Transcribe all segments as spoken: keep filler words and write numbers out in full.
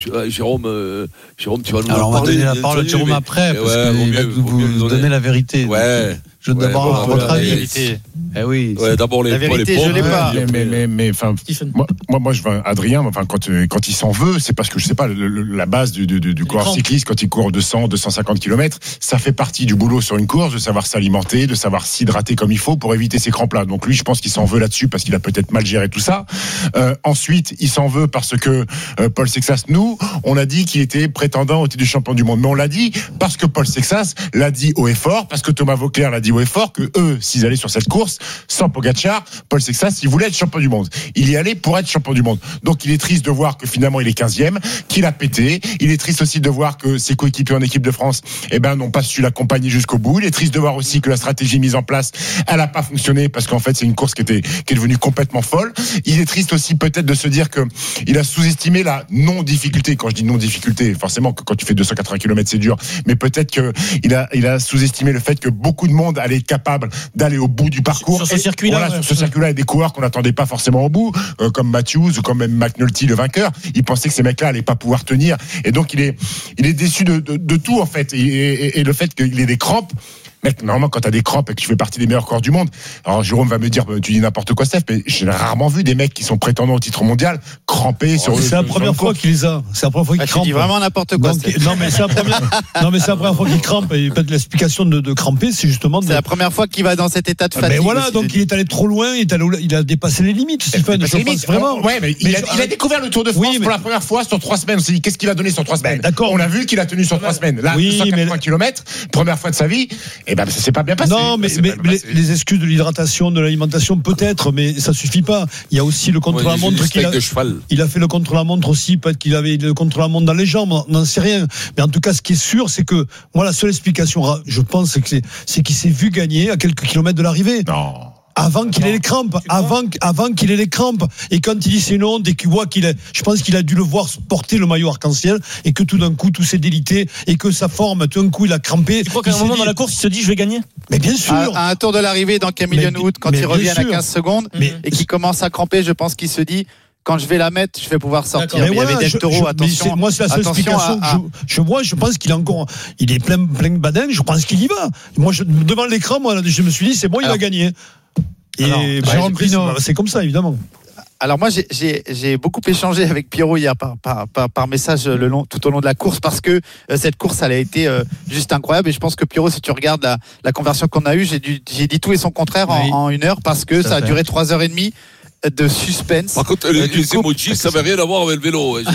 Jérôme, euh, Jérôme, tu vas nous Alors, en on va parler. donner la parole à Jérôme mais... après, parce ouais, qu'il va vous donner la vérité. Ouais. Je veux d'abord avoir votre avis. Eh oui. Ouais, d'abord les, la vérité, les je l'ai pas. Mais, mais, mais, mais enfin, moi, moi, moi, je veux Adrien. Enfin, quand, quand il s'en veut, c'est parce que je sais pas le, le, la base du, du, du coureur cycliste quand il court deux cents, deux cent cinquante kilomètres, ça fait partie du boulot sur une course, de savoir s'alimenter, de savoir s'hydrater comme il faut pour éviter ces crampes-là. Donc lui, je pense qu'il s'en veut là-dessus parce qu'il a peut-être mal géré tout ça. Euh, ensuite, il s'en veut parce que euh, Paul Sexas, nous, on a dit qu'il était prétendant au titre du champion du monde, mais on l'a dit parce que Paul Sexas l'a dit haut et fort, parce que Thomas Voeckler l'a dit haut et fort que eux, s'ils allaient sur cette course, sans Pogacar, Paul Sexas, il voulait être champion du monde. Il y allait pour être champion du monde. Donc il est triste de voir que finalement il est quinzième, qu'il a pété. Il est triste aussi de voir que ses coéquipiers en équipe de France, eh ben, n'ont pas su l'accompagner jusqu'au bout. Il est triste de voir aussi que la stratégie mise en place, elle n'a pas fonctionné parce qu'en fait c'est une course qui était, qui est devenue complètement folle. Il est triste aussi peut-être de se dire que il a sous-estimé la non-difficulté. Quand je dis non-difficulté, forcément que quand tu fais deux cent quatre-vingts kilomètres c'est dur, mais peut-être que il a, il a sous-estimé le fait que beaucoup de monde allait être capable d'aller au bout du parcours. Sur ce circuit-là, voilà, ouais. sur ce circuit-là, il y a des coureurs qu'on n'attendait pas forcément au bout, euh, comme Matthews ou comme même McNulty, le vainqueur. Il pensait que ces mecs-là allaient pas pouvoir tenir, et donc il est, il est déçu de, de, de tout en fait, et, et, et le fait qu'il ait des crampes. Mec, normalement, quand t'as des crampes et que tu fais partie des meilleurs coureurs du monde, alors Jérôme va me dire, tu dis n'importe quoi, Steph, mais j'ai rarement vu des mecs qui sont prétendants au titre mondial crampés oh, sur le. C'est la première fois qu'il les a. C'est la première fois qu'il ah, crampe. Tu dis vraiment n'importe quoi. Donc, non, mais c'est la première. non, mais c'est la première fois qu'il crampe. Et peut-être l'explication de, de cramper, c'est justement. De... C'est la première fois qu'il va dans cet état de fatigue. Mais voilà, donc il est allé trop loin, il, est allé, il a dépassé les limites. Stéphane, je pense vraiment. Ouais, mais, il, a, il a découvert le Tour de France oui, mais... pour la première fois sur trois semaines. On s'est dit, qu'est-ce qu'il a donné sur trois semaines? Ben, d'accord. On a vu qu'il a tenu sur trois semaines. Là, oui, cent quatre-vingts mais... kilomètres, première fois de sa vie. Et ben, ça s'est pas bien passé. Non, mais, mais, mais les, les excuses de l'hydratation, de l'alimentation, peut-être, mais ça suffit pas. Il y a aussi le contre-la-montre qu'il a. Il a fait le contre-la-montre aussi, peut-être qu'il avait le contre-la-montre dans les jambes, on n'en sait rien. Mais en tout cas, ce qui est sûr, c'est que, moi, la seule explication, je pense, c'est, que c'est, c'est qu'il s'est vu gagner à quelques kilomètres de l'arrivée. Non. Avant qu'il ait les crampes, avant, avant qu'il ait les crampes. Et quand il dit c'est une honte et qu'il voit qu'il est, je pense qu'il a dû le voir porter le maillot arc-en-ciel et que tout d'un coup tout s'est délité et que sa forme, tout d'un coup il a crampé. Tu crois qu'à un moment dit, dans la course il se dit je vais gagner? Mais bien sûr. À, à un tour de l'arrivée dans Camillion Wood, quand il revient à quinze secondes mais, et qu'il commence à cramper, je pense qu'il se dit quand je vais la mettre, je vais pouvoir sortir. Mais, mais voilà, il y avait Del Toro, je, je, attention. C'est, moi, c'est la seule explication à, à... que je, je vois. Je pense qu'il est encore, il est plein, plein de badin. Je pense qu'il y va. Moi, je, devant l'écran, moi, je me suis dit, c'est bon, alors, il va gagner. Et alors, bah, Jérôme Pinot, c'est comme ça, évidemment. Alors moi, j'ai, j'ai, j'ai beaucoup échangé avec Pierrot hier par, par, par, par message le long, tout au long de la course parce que euh, cette course, elle a été euh, juste incroyable. Et je pense que Pierrot, si tu regardes la, la conversion qu'on a eue, j'ai, dû, j'ai dit tout et son contraire en, oui. en une heure parce que ça, ça a duré trois heures et demie de suspense. Par contre, les, les emojis, ça n'avait rien à voir avec le vélo. Ouais,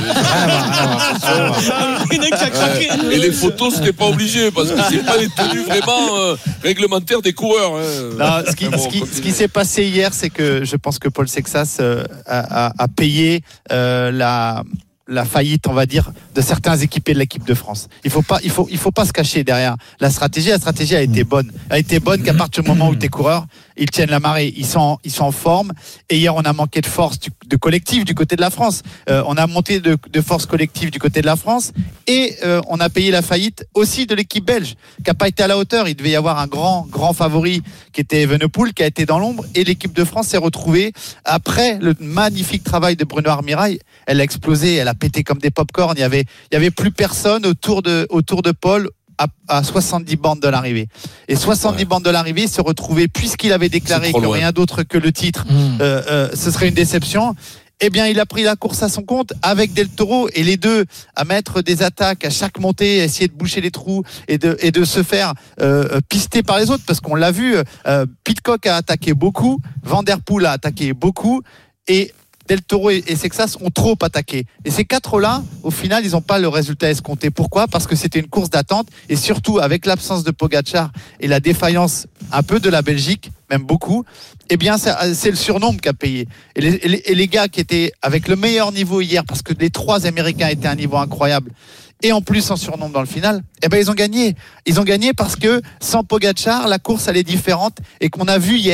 et les photos, c'était pas obligé parce que c'est pas les tenues vraiment euh, réglementaires des coureurs. Hein. Non, ce, qui, bon, ce, qui, ce qui s'est passé hier, c'est que je pense que Paul Sexas euh, a, a, a payé euh, la. la faillite, on va dire, de certains équipiers de l'équipe de France. Il faut pas, il faut, il faut pas se cacher derrière la stratégie. La stratégie a été bonne, a été bonne qu'à partir du moment où tes coureurs, ils tiennent la marée, ils sont, ils sont en forme. Et hier, on a manqué de force, du, de collectif du côté de la France. Euh, on a monté de, de force collective du côté de la France, et euh, on a payé la faillite aussi de l'équipe belge, qui a pas été à la hauteur. Il devait y avoir un grand, grand favori qui était Evenepoel, qui a été dans l'ombre, et l'équipe de France s'est retrouvée après le magnifique travail de Bruno Armirail. Elle a explosé, elle a pété comme des pop-corn. Il y avait, il y avait plus personne autour de, autour de Paul à, à soixante-dix bornes de l'arrivée. Et soixante-dix ouais. bornes de l'arrivée se retrouvaient, puisqu'il avait déclaré que rien d'autre que le titre, mmh. euh, euh, ce serait une déception. Eh bien, il a pris la course à son compte avec Del Toro et les deux à mettre des attaques à chaque montée, à essayer de boucher les trous et de, et de se faire euh, pister par les autres, parce qu'on l'a vu, euh, Pidcock a attaqué beaucoup, Van Der Poel a attaqué beaucoup, et Del Toro et, et Sexas ont trop attaqué. Et ces quatre-là, au final, ils n'ont pas le résultat escompté. Pourquoi ? Parce que c'était une course d'attente, et surtout avec l'absence de Pogacar et la défaillance un peu de la Belgique, même beaucoup, eh bien c'est, c'est le surnombre qui a payé. Et les, et, les, et les gars qui étaient avec le meilleur niveau hier, parce que les trois Américains étaient à un niveau incroyable, et en plus en surnombre dans le final, eh ben ils ont gagné. Ils ont gagné parce que sans Pogacar, la course elle est différente, et qu'on a vu hier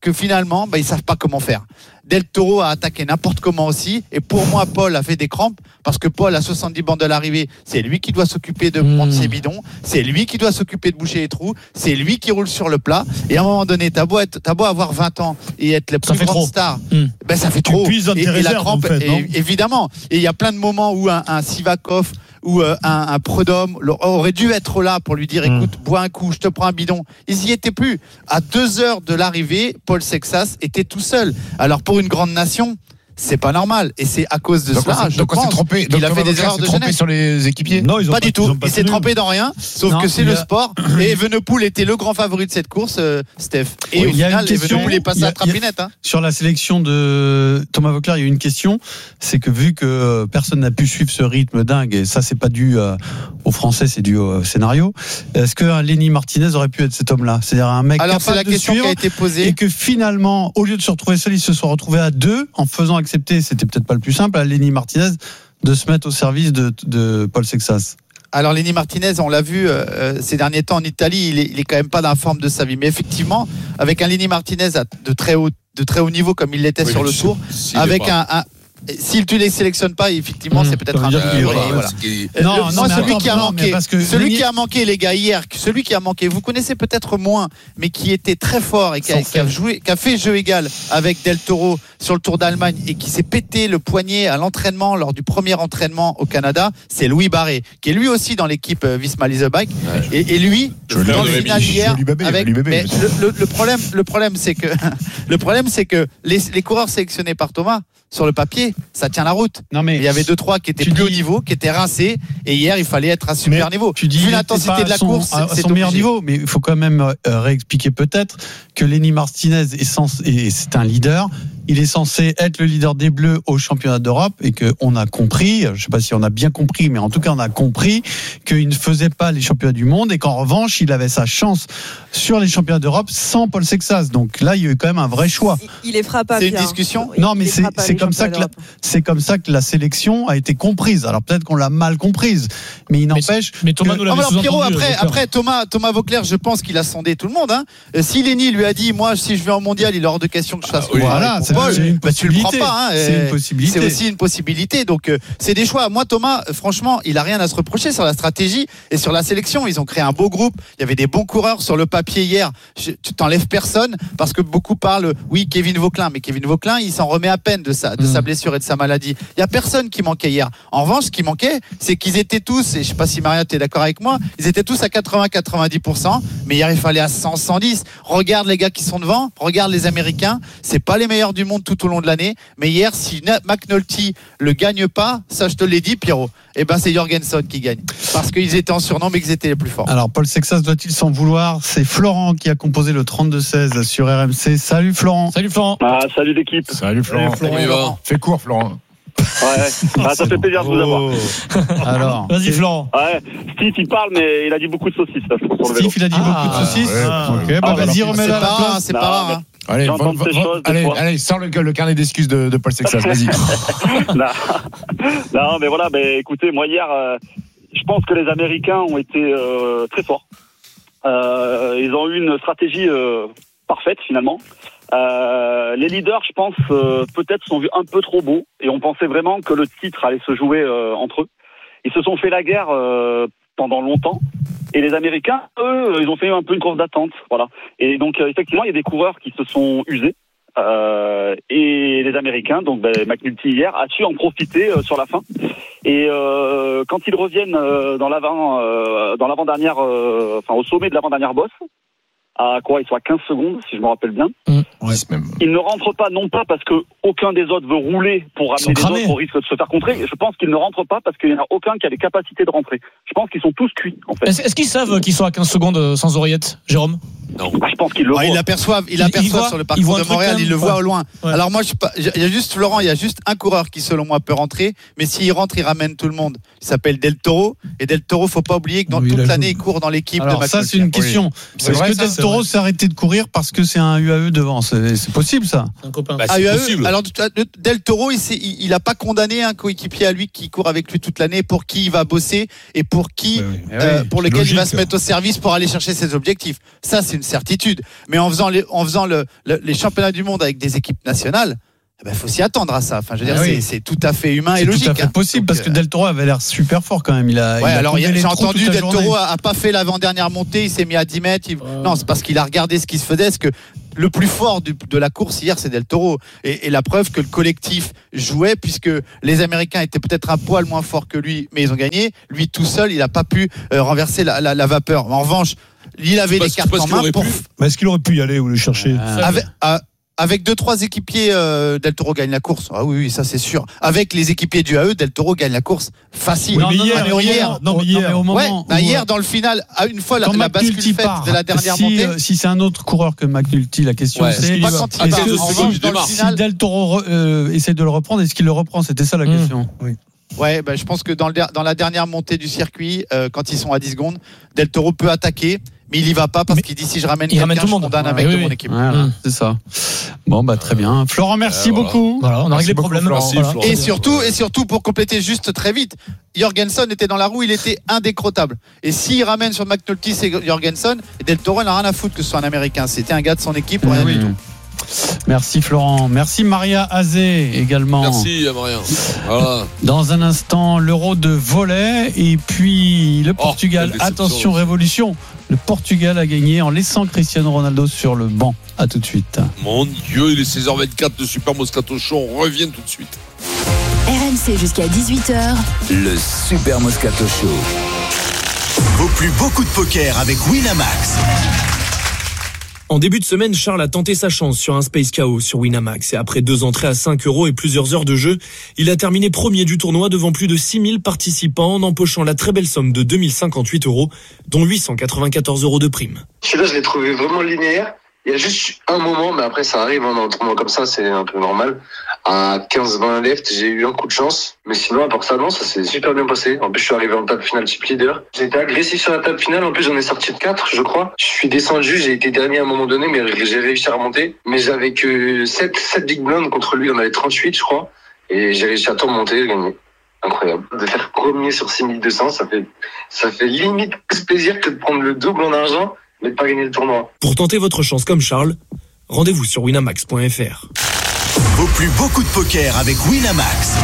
que finalement, bah, ils savent pas comment faire. Del Toro a attaqué n'importe comment aussi. Et pour moi, Paul a fait des crampes parce que Paul, à soixante-dix bornes de l'arrivée, c'est lui qui doit s'occuper de mmh. prendre ses bidons. C'est lui qui doit s'occuper de boucher les trous. C'est lui qui roule sur le plat. Et à un moment donné, t'as beau, être, t'as beau avoir vingt ans et être la plus grande trop. star, mmh. ben ça fait tu trop. Et, et réserves, la crampe, en fait, et, évidemment. Et il y a plein de moments où un, un Sivakov ou euh, un, un Prudhomme aurait dû être là pour lui dire mmh. écoute, bois un coup, je te prends un bidon. Ils n'y étaient plus. À deux heures de l'arrivée, Paul Sexas était tout seul. Alors pour une grande nation, c'est pas normal. Et c'est à cause de donc cela, je donc pense, trompé, il a fait des erreurs de jeunesse. Sur les équipiers non, ils ont pas, pas du tout. Pas il s'est trompé dans rien, sauf non, que c'est le a... sport. Et Evenepoel était le grand favori de cette course, euh, Steph. Et oui, au final, Evenepoel est passé à trapinette. Hein. Sur la sélection de Thomas Voeckler, il y a une question. C'est que vu que personne n'a pu suivre ce rythme dingue, et ça, c'est pas dû euh, aux Français, c'est dû au scénario. Est-ce que Lenny Martinez aurait pu être cet homme-là? C'est-à-dire un mec Alors, capable c'est la de question suivre qui a été posée. Et que finalement, au lieu de se retrouver seul, ils se sont retrouvés à deux en faisant accepter, c'était peut-être pas le plus simple, à Lenny Martinez de se mettre au service de, de Paul Sexas. Alors Lenny Martinez, on l'a vu euh, ces derniers temps en Italie, il est, il est quand même pas dans la forme de sa vie. Mais effectivement, avec un Lenny Martinez de très haut, de très haut niveau comme il l'était oui, sur le tour, avec un, un s'il tu les sélectionnes pas, effectivement, mmh, c'est peut-être un. Euh, voilà, voilà. Qui... Non, le, non, moi, celui attends, qui a non, manqué, parce que celui Lenny... qui a manqué, les gars, hier, celui qui a manqué, vous connaissez peut-être moins, mais qui était très fort et qui a, qui a joué, qui a fait jeu égal avec Del Toro sur le Tour d'Allemagne et qui s'est pété le poignet à l'entraînement lors du premier entraînement au Canada, c'est Louis Barré, qui est lui aussi dans l'équipe Visma Leasebike. Ouais. Et, et lui, dans le final hier, avec, mais le, le, le problème, le problème, c'est que le problème, c'est que les, les coureurs sélectionnés par Thomas. Sur le papier, ça tient la route. Non mais il y avait deux trois qui étaient plus haut niveau, qui étaient rincés, et hier il fallait être à super niveau. Tu dis vu l'intensité de la son, course, à c'est son meilleur niveau, mais il faut quand même euh, réexpliquer peut-être que Lenny Martinez est censé, et c'est un leader. Il est censé être le leader des Bleus au championnat d'Europe et qu'on a compris, je ne sais pas si on a bien compris, mais en tout cas on a compris qu'il ne faisait pas les championnats du monde et qu'en revanche il avait sa chance sur les championnats d'Europe sans Paul Sexas. Donc là il y a eu quand même un vrai choix. Il est frappable. C'est une discussion. Non mais c'est, c'est comme ça que la, c'est comme ça que la sélection a été comprise. Alors peut-être qu'on l'a mal comprise, mais il n'empêche. Mais, mais Thomas que... nous l'avait alors Pierrot, après, après Thomas, Thomas Voeckler, je pense qu'il a sondé tout le monde. Hein. Si Lenny lui a dit, moi si je vais en mondial, il est hors de question que je fasse. Ah, oui, voilà, c'est, Paul, c'est une bah, tu le prends pas. Hein, c'est une possibilité. C'est aussi une possibilité. Donc euh, c'est des choix. Moi Thomas, franchement, il a rien à se reprocher sur la stratégie et sur la sélection. Ils ont créé un beau groupe. Il y avait des bons coureurs sur le papier hier. Je, tu t'enlèves personne parce que beaucoup parlent. Oui, Kevin Vauquelin, mais Kevin Vauquelin, il s'en remet à peine de sa de mmh. sa blessure et de sa maladie. Il y a personne qui manquait hier. En revanche, ce qui manquait, c'est qu'ils étaient tous. Et je sais pas si Maria t'es d'accord avec moi. Ils étaient tous à quatre-vingts à quatre-vingt-dix pour cent. Mais hier, il fallait à cent, cent dix. Regarde les gars qui sont devant. Regarde les Américains. C'est pas les meilleurs du monde tout au long de l'année. Mais hier, si McNulty le gagne pas, ça je te l'ai dit, Pierrot, eh ben c'est Jorgensen qui gagne. Parce qu'ils étaient en surnom, mais qu'ils étaient les plus forts. Alors, Paul Sexas doit-il s'en vouloir? C'est Florent qui a composé le trente-deux seize sur R M C. Salut Florent. Salut Florent. Ah, salut l'équipe. Salut Florent. Salut, Florent. Florent. Fais court, Florent. Ouais, ah, ça fait plaisir de vous avoir. Alors, vas-y Florent. Ouais, Steve il parle, mais il a dit beaucoup de saucisses. Là, je Steve, il a dit ah, beaucoup de saucisses. Ouais, ah, ok, ouais. bah ah, vas-y, remets-la à la place. C'est pas rare. Hein. Allez, va, va, va, allez, allez, sors le, le carnet d'excuses de, de Paul Sexas, vas-y. non. non, mais voilà, mais écoutez, moi hier, euh, je pense que les Américains ont été euh, très forts. Euh, ils ont eu une stratégie euh, parfaite finalement. Euh, les leaders, je pense, euh, peut-être sont vus un peu trop beaux et on pensait vraiment que le titre allait se jouer euh, entre eux. Ils se sont fait la guerre euh, pendant longtemps et les Américains, eux, ils ont fait un peu une course d'attente, voilà. Et donc euh, effectivement, il y a des coureurs qui se sont usés euh, et les Américains, donc ben, McNulty hier, a su en profiter euh, sur la fin. Et euh, quand ils reviennent euh, dans l'avant, euh, dans l'avant-dernière, euh, enfin au sommet de l'avant-dernière bosse. À quoi ils sont à quinze secondes, si je me rappelle bien. Mmh. Ouais, même... Ils ne rentrent pas, non pas parce que aucun des autres veut rouler pour ramener les autres au risque de se faire contrer. Je pense qu'ils ne rentrent pas parce qu'il n'y en a aucun qui a les capacités de rentrer. Je pense qu'ils sont tous cuits, en fait. Est-ce, est-ce qu'ils savent qu'ils sont à quinze secondes sans oreillette, Jérôme? Non. Bah, je pense qu'ils le ah, voient. Ils l'aperçoivent, ils l'aperçoivent sur le parcours de Montréal, ils le voient au loin. Ouais. Alors moi, je, il y a juste Florent, il y a juste un coureur qui, selon moi, peut rentrer, mais s'il rentre, il ramène tout le monde. Il s'appelle Del Toro, et Del Toro, faut pas oublier que dans oui, toute l'année, joue. il court dans l'équipe. Alors, de ça, c'est une question. Oui. C'est, c'est vrai, que Del Toro s'est arrêté de courir parce que c'est un U A E devant. C'est, c'est possible, ça. Un copain. Bah, Ah, c'est U A E, possible. alors Del Toro, il, s'est- il, il a pas condamné un coéquipier à lui qui court avec lui toute l'année, pour qui il va bosser et pour qui, Oui, oui. euh, pour c'est lequel il va logique. se mettre au service pour aller chercher ses objectifs. Ça, c'est une certitude. Mais en faisant les, en faisant le, le- les championnats du monde avec des équipes nationales, il ben, faut s'y attendre à ça. Enfin, je veux dire, Ah c'est, oui. c'est tout à fait humain C'est et logique. tout à fait hein. possible Donc, parce que euh, Del Toro avait l'air super fort quand même. Il a, il Ouais, a alors il y a- comblé les j'ai trous entendu toute la Del journée. Toro a, a pas fait l'avant-dernière montée, il s'est mis à dix mètres. il- Ouais. Non, c'est parce qu'il a regardé ce qui se faisait. Parce que le plus fort du- de la course hier, c'est Del Toro. Et, et la preuve que le collectif jouait, puisque les Américains étaient peut-être un poil moins forts que lui, mais ils ont gagné. Lui tout seul, il n'a pas pu euh, renverser la, la- la vapeur. En revanche, il avait Tu les penses- cartes tu penses en qu'il main aurait pour. pu Mais est-ce qu'il aurait pu y aller ou le chercher Ah, Avec, à- avec deux trois équipiers, euh, Del Toro gagne la course. Ah oui, oui, ça c'est sûr. Avec les équipiers du A E, Del Toro gagne la course facile. Oui, mais Non, hier, non, mais hier, non, mais hier. au moment ouais, bah, où, hier dans le final, à une fois la, quand la bascule McNulty faite part, de la dernière si, montée. euh, si c'est un autre coureur que McNulty, la question Ouais. c'est Pas est-ce quand il que- part. est-ce que En c'est revanche, du dans le démarre si final, Del Toro re- euh, essaie de le reprendre, est-ce qu'il le reprend? C'était ça la Mmh. question. ouais, bah, je pense que dans, le der- dans la dernière montée du circuit, euh, quand ils sont à dix secondes, Del Toro peut attaquer, mais il y va pas parce Mais qu'il dit si je ramène il ramène quelqu'un, tout le je monde. condamne un Ouais, mec oui, de oui. mon équipe. Voilà, Mmh. c'est ça. Bon, bah très bien. Florent, merci Euh, voilà. beaucoup. Voilà, on a Merci réglé le beaucoup, problème. Florent. Merci, Voilà. Florent. Et surtout, et surtout, pour compléter juste très vite, Jorgensen était dans la roue, il était indécrottable. Et s'il ramène sur McNulty, c'est Jorgensen, et Del Toro, il n'a rien à foutre que ce soit un Américain. C'était un gars de son équipe, rien du Mmh. tout. Merci Florent. Merci Maria Azé également. Merci, Marien. Voilà. Dans un instant, l'Euro de volley et puis le Portugal. quelle déception. Attention, révolution. Le Portugal a gagné en laissant Cristiano Ronaldo sur le banc. À tout de suite. Mon Dieu, il est seize heures vingt-quatre de Super Moscato Show. On revient tout de suite. R M C jusqu'à dix-huit heures. Le Super Moscato Show. Vaut plus beaucoup de poker avec Winamax. En début de semaine, Charles a tenté sa chance sur un Space K O sur Winamax et après deux entrées à cinq euros et plusieurs heures de jeu, il a terminé premier du tournoi devant plus de six mille participants en empochant la très belle somme de deux mille cinquante-huit euros, dont huit cent quatre-vingt-quatorze euros de prime. Celui-là, je l'ai trouvé vraiment linéaire. Il y a juste un moment, mais après ça arrive, hein, dans un tournoi comme ça, c'est un peu normal. À quinze vingt left, j'ai eu un coup de chance. Mais sinon, à part ça, non, ça s'est super bien passé. En plus, je suis arrivé en table finale chip leader. J'ai été agressif sur la table finale. En plus, j'en ai sorti de quatre, je crois. Je suis descendu, j'ai été dernier à un moment donné, mais j'ai réussi à remonter. Mais j'avais que sept, sept big blinds contre lui. Il en avait trente-huit, je crois. Et j'ai réussi à tout remonter et gagner. Incroyable. De faire premier sur six mille deux cents, ça fait, ça fait limite plus plaisir que de prendre le double en argent, mais de pas gagner le tournoi. Pour tenter votre chance comme Charles, rendez-vous sur winamax point f r. Vaut plus beaucoup de poker avec Winamax.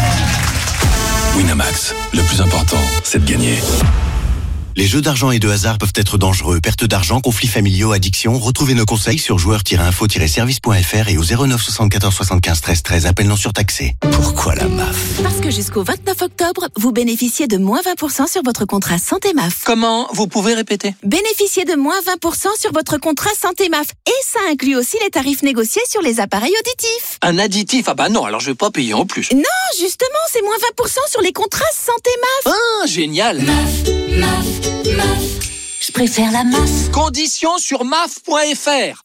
Winamax, le plus important, c'est de gagner. Les jeux d'argent et de hasard peuvent être dangereux. Perte d'argent, conflits familiaux, addiction. Retrouvez nos conseils sur joueurs tiret info tiret service point f r et au zéro neuf soixante-quatorze soixante-quinze treize treize. Appel non surtaxé. Pourquoi la M A F? Parce que jusqu'au vingt-neuf octobre, vous bénéficiez de moins vingt pour cent sur votre contrat Santé M A F. Comment? Vous pouvez répéter? Bénéficiez de moins vingt pour cent sur votre contrat Santé M A F. Et ça inclut aussi les tarifs négociés sur les appareils auditifs. Un additif? Ah bah non, alors je vais pas payer en plus. Non, justement, c'est moins vingt pour cent sur les contrats Santé M A F. Ah, génial. M A F, M A F, M A F. Je préfère la M A F. Conditions sur M A F point f r.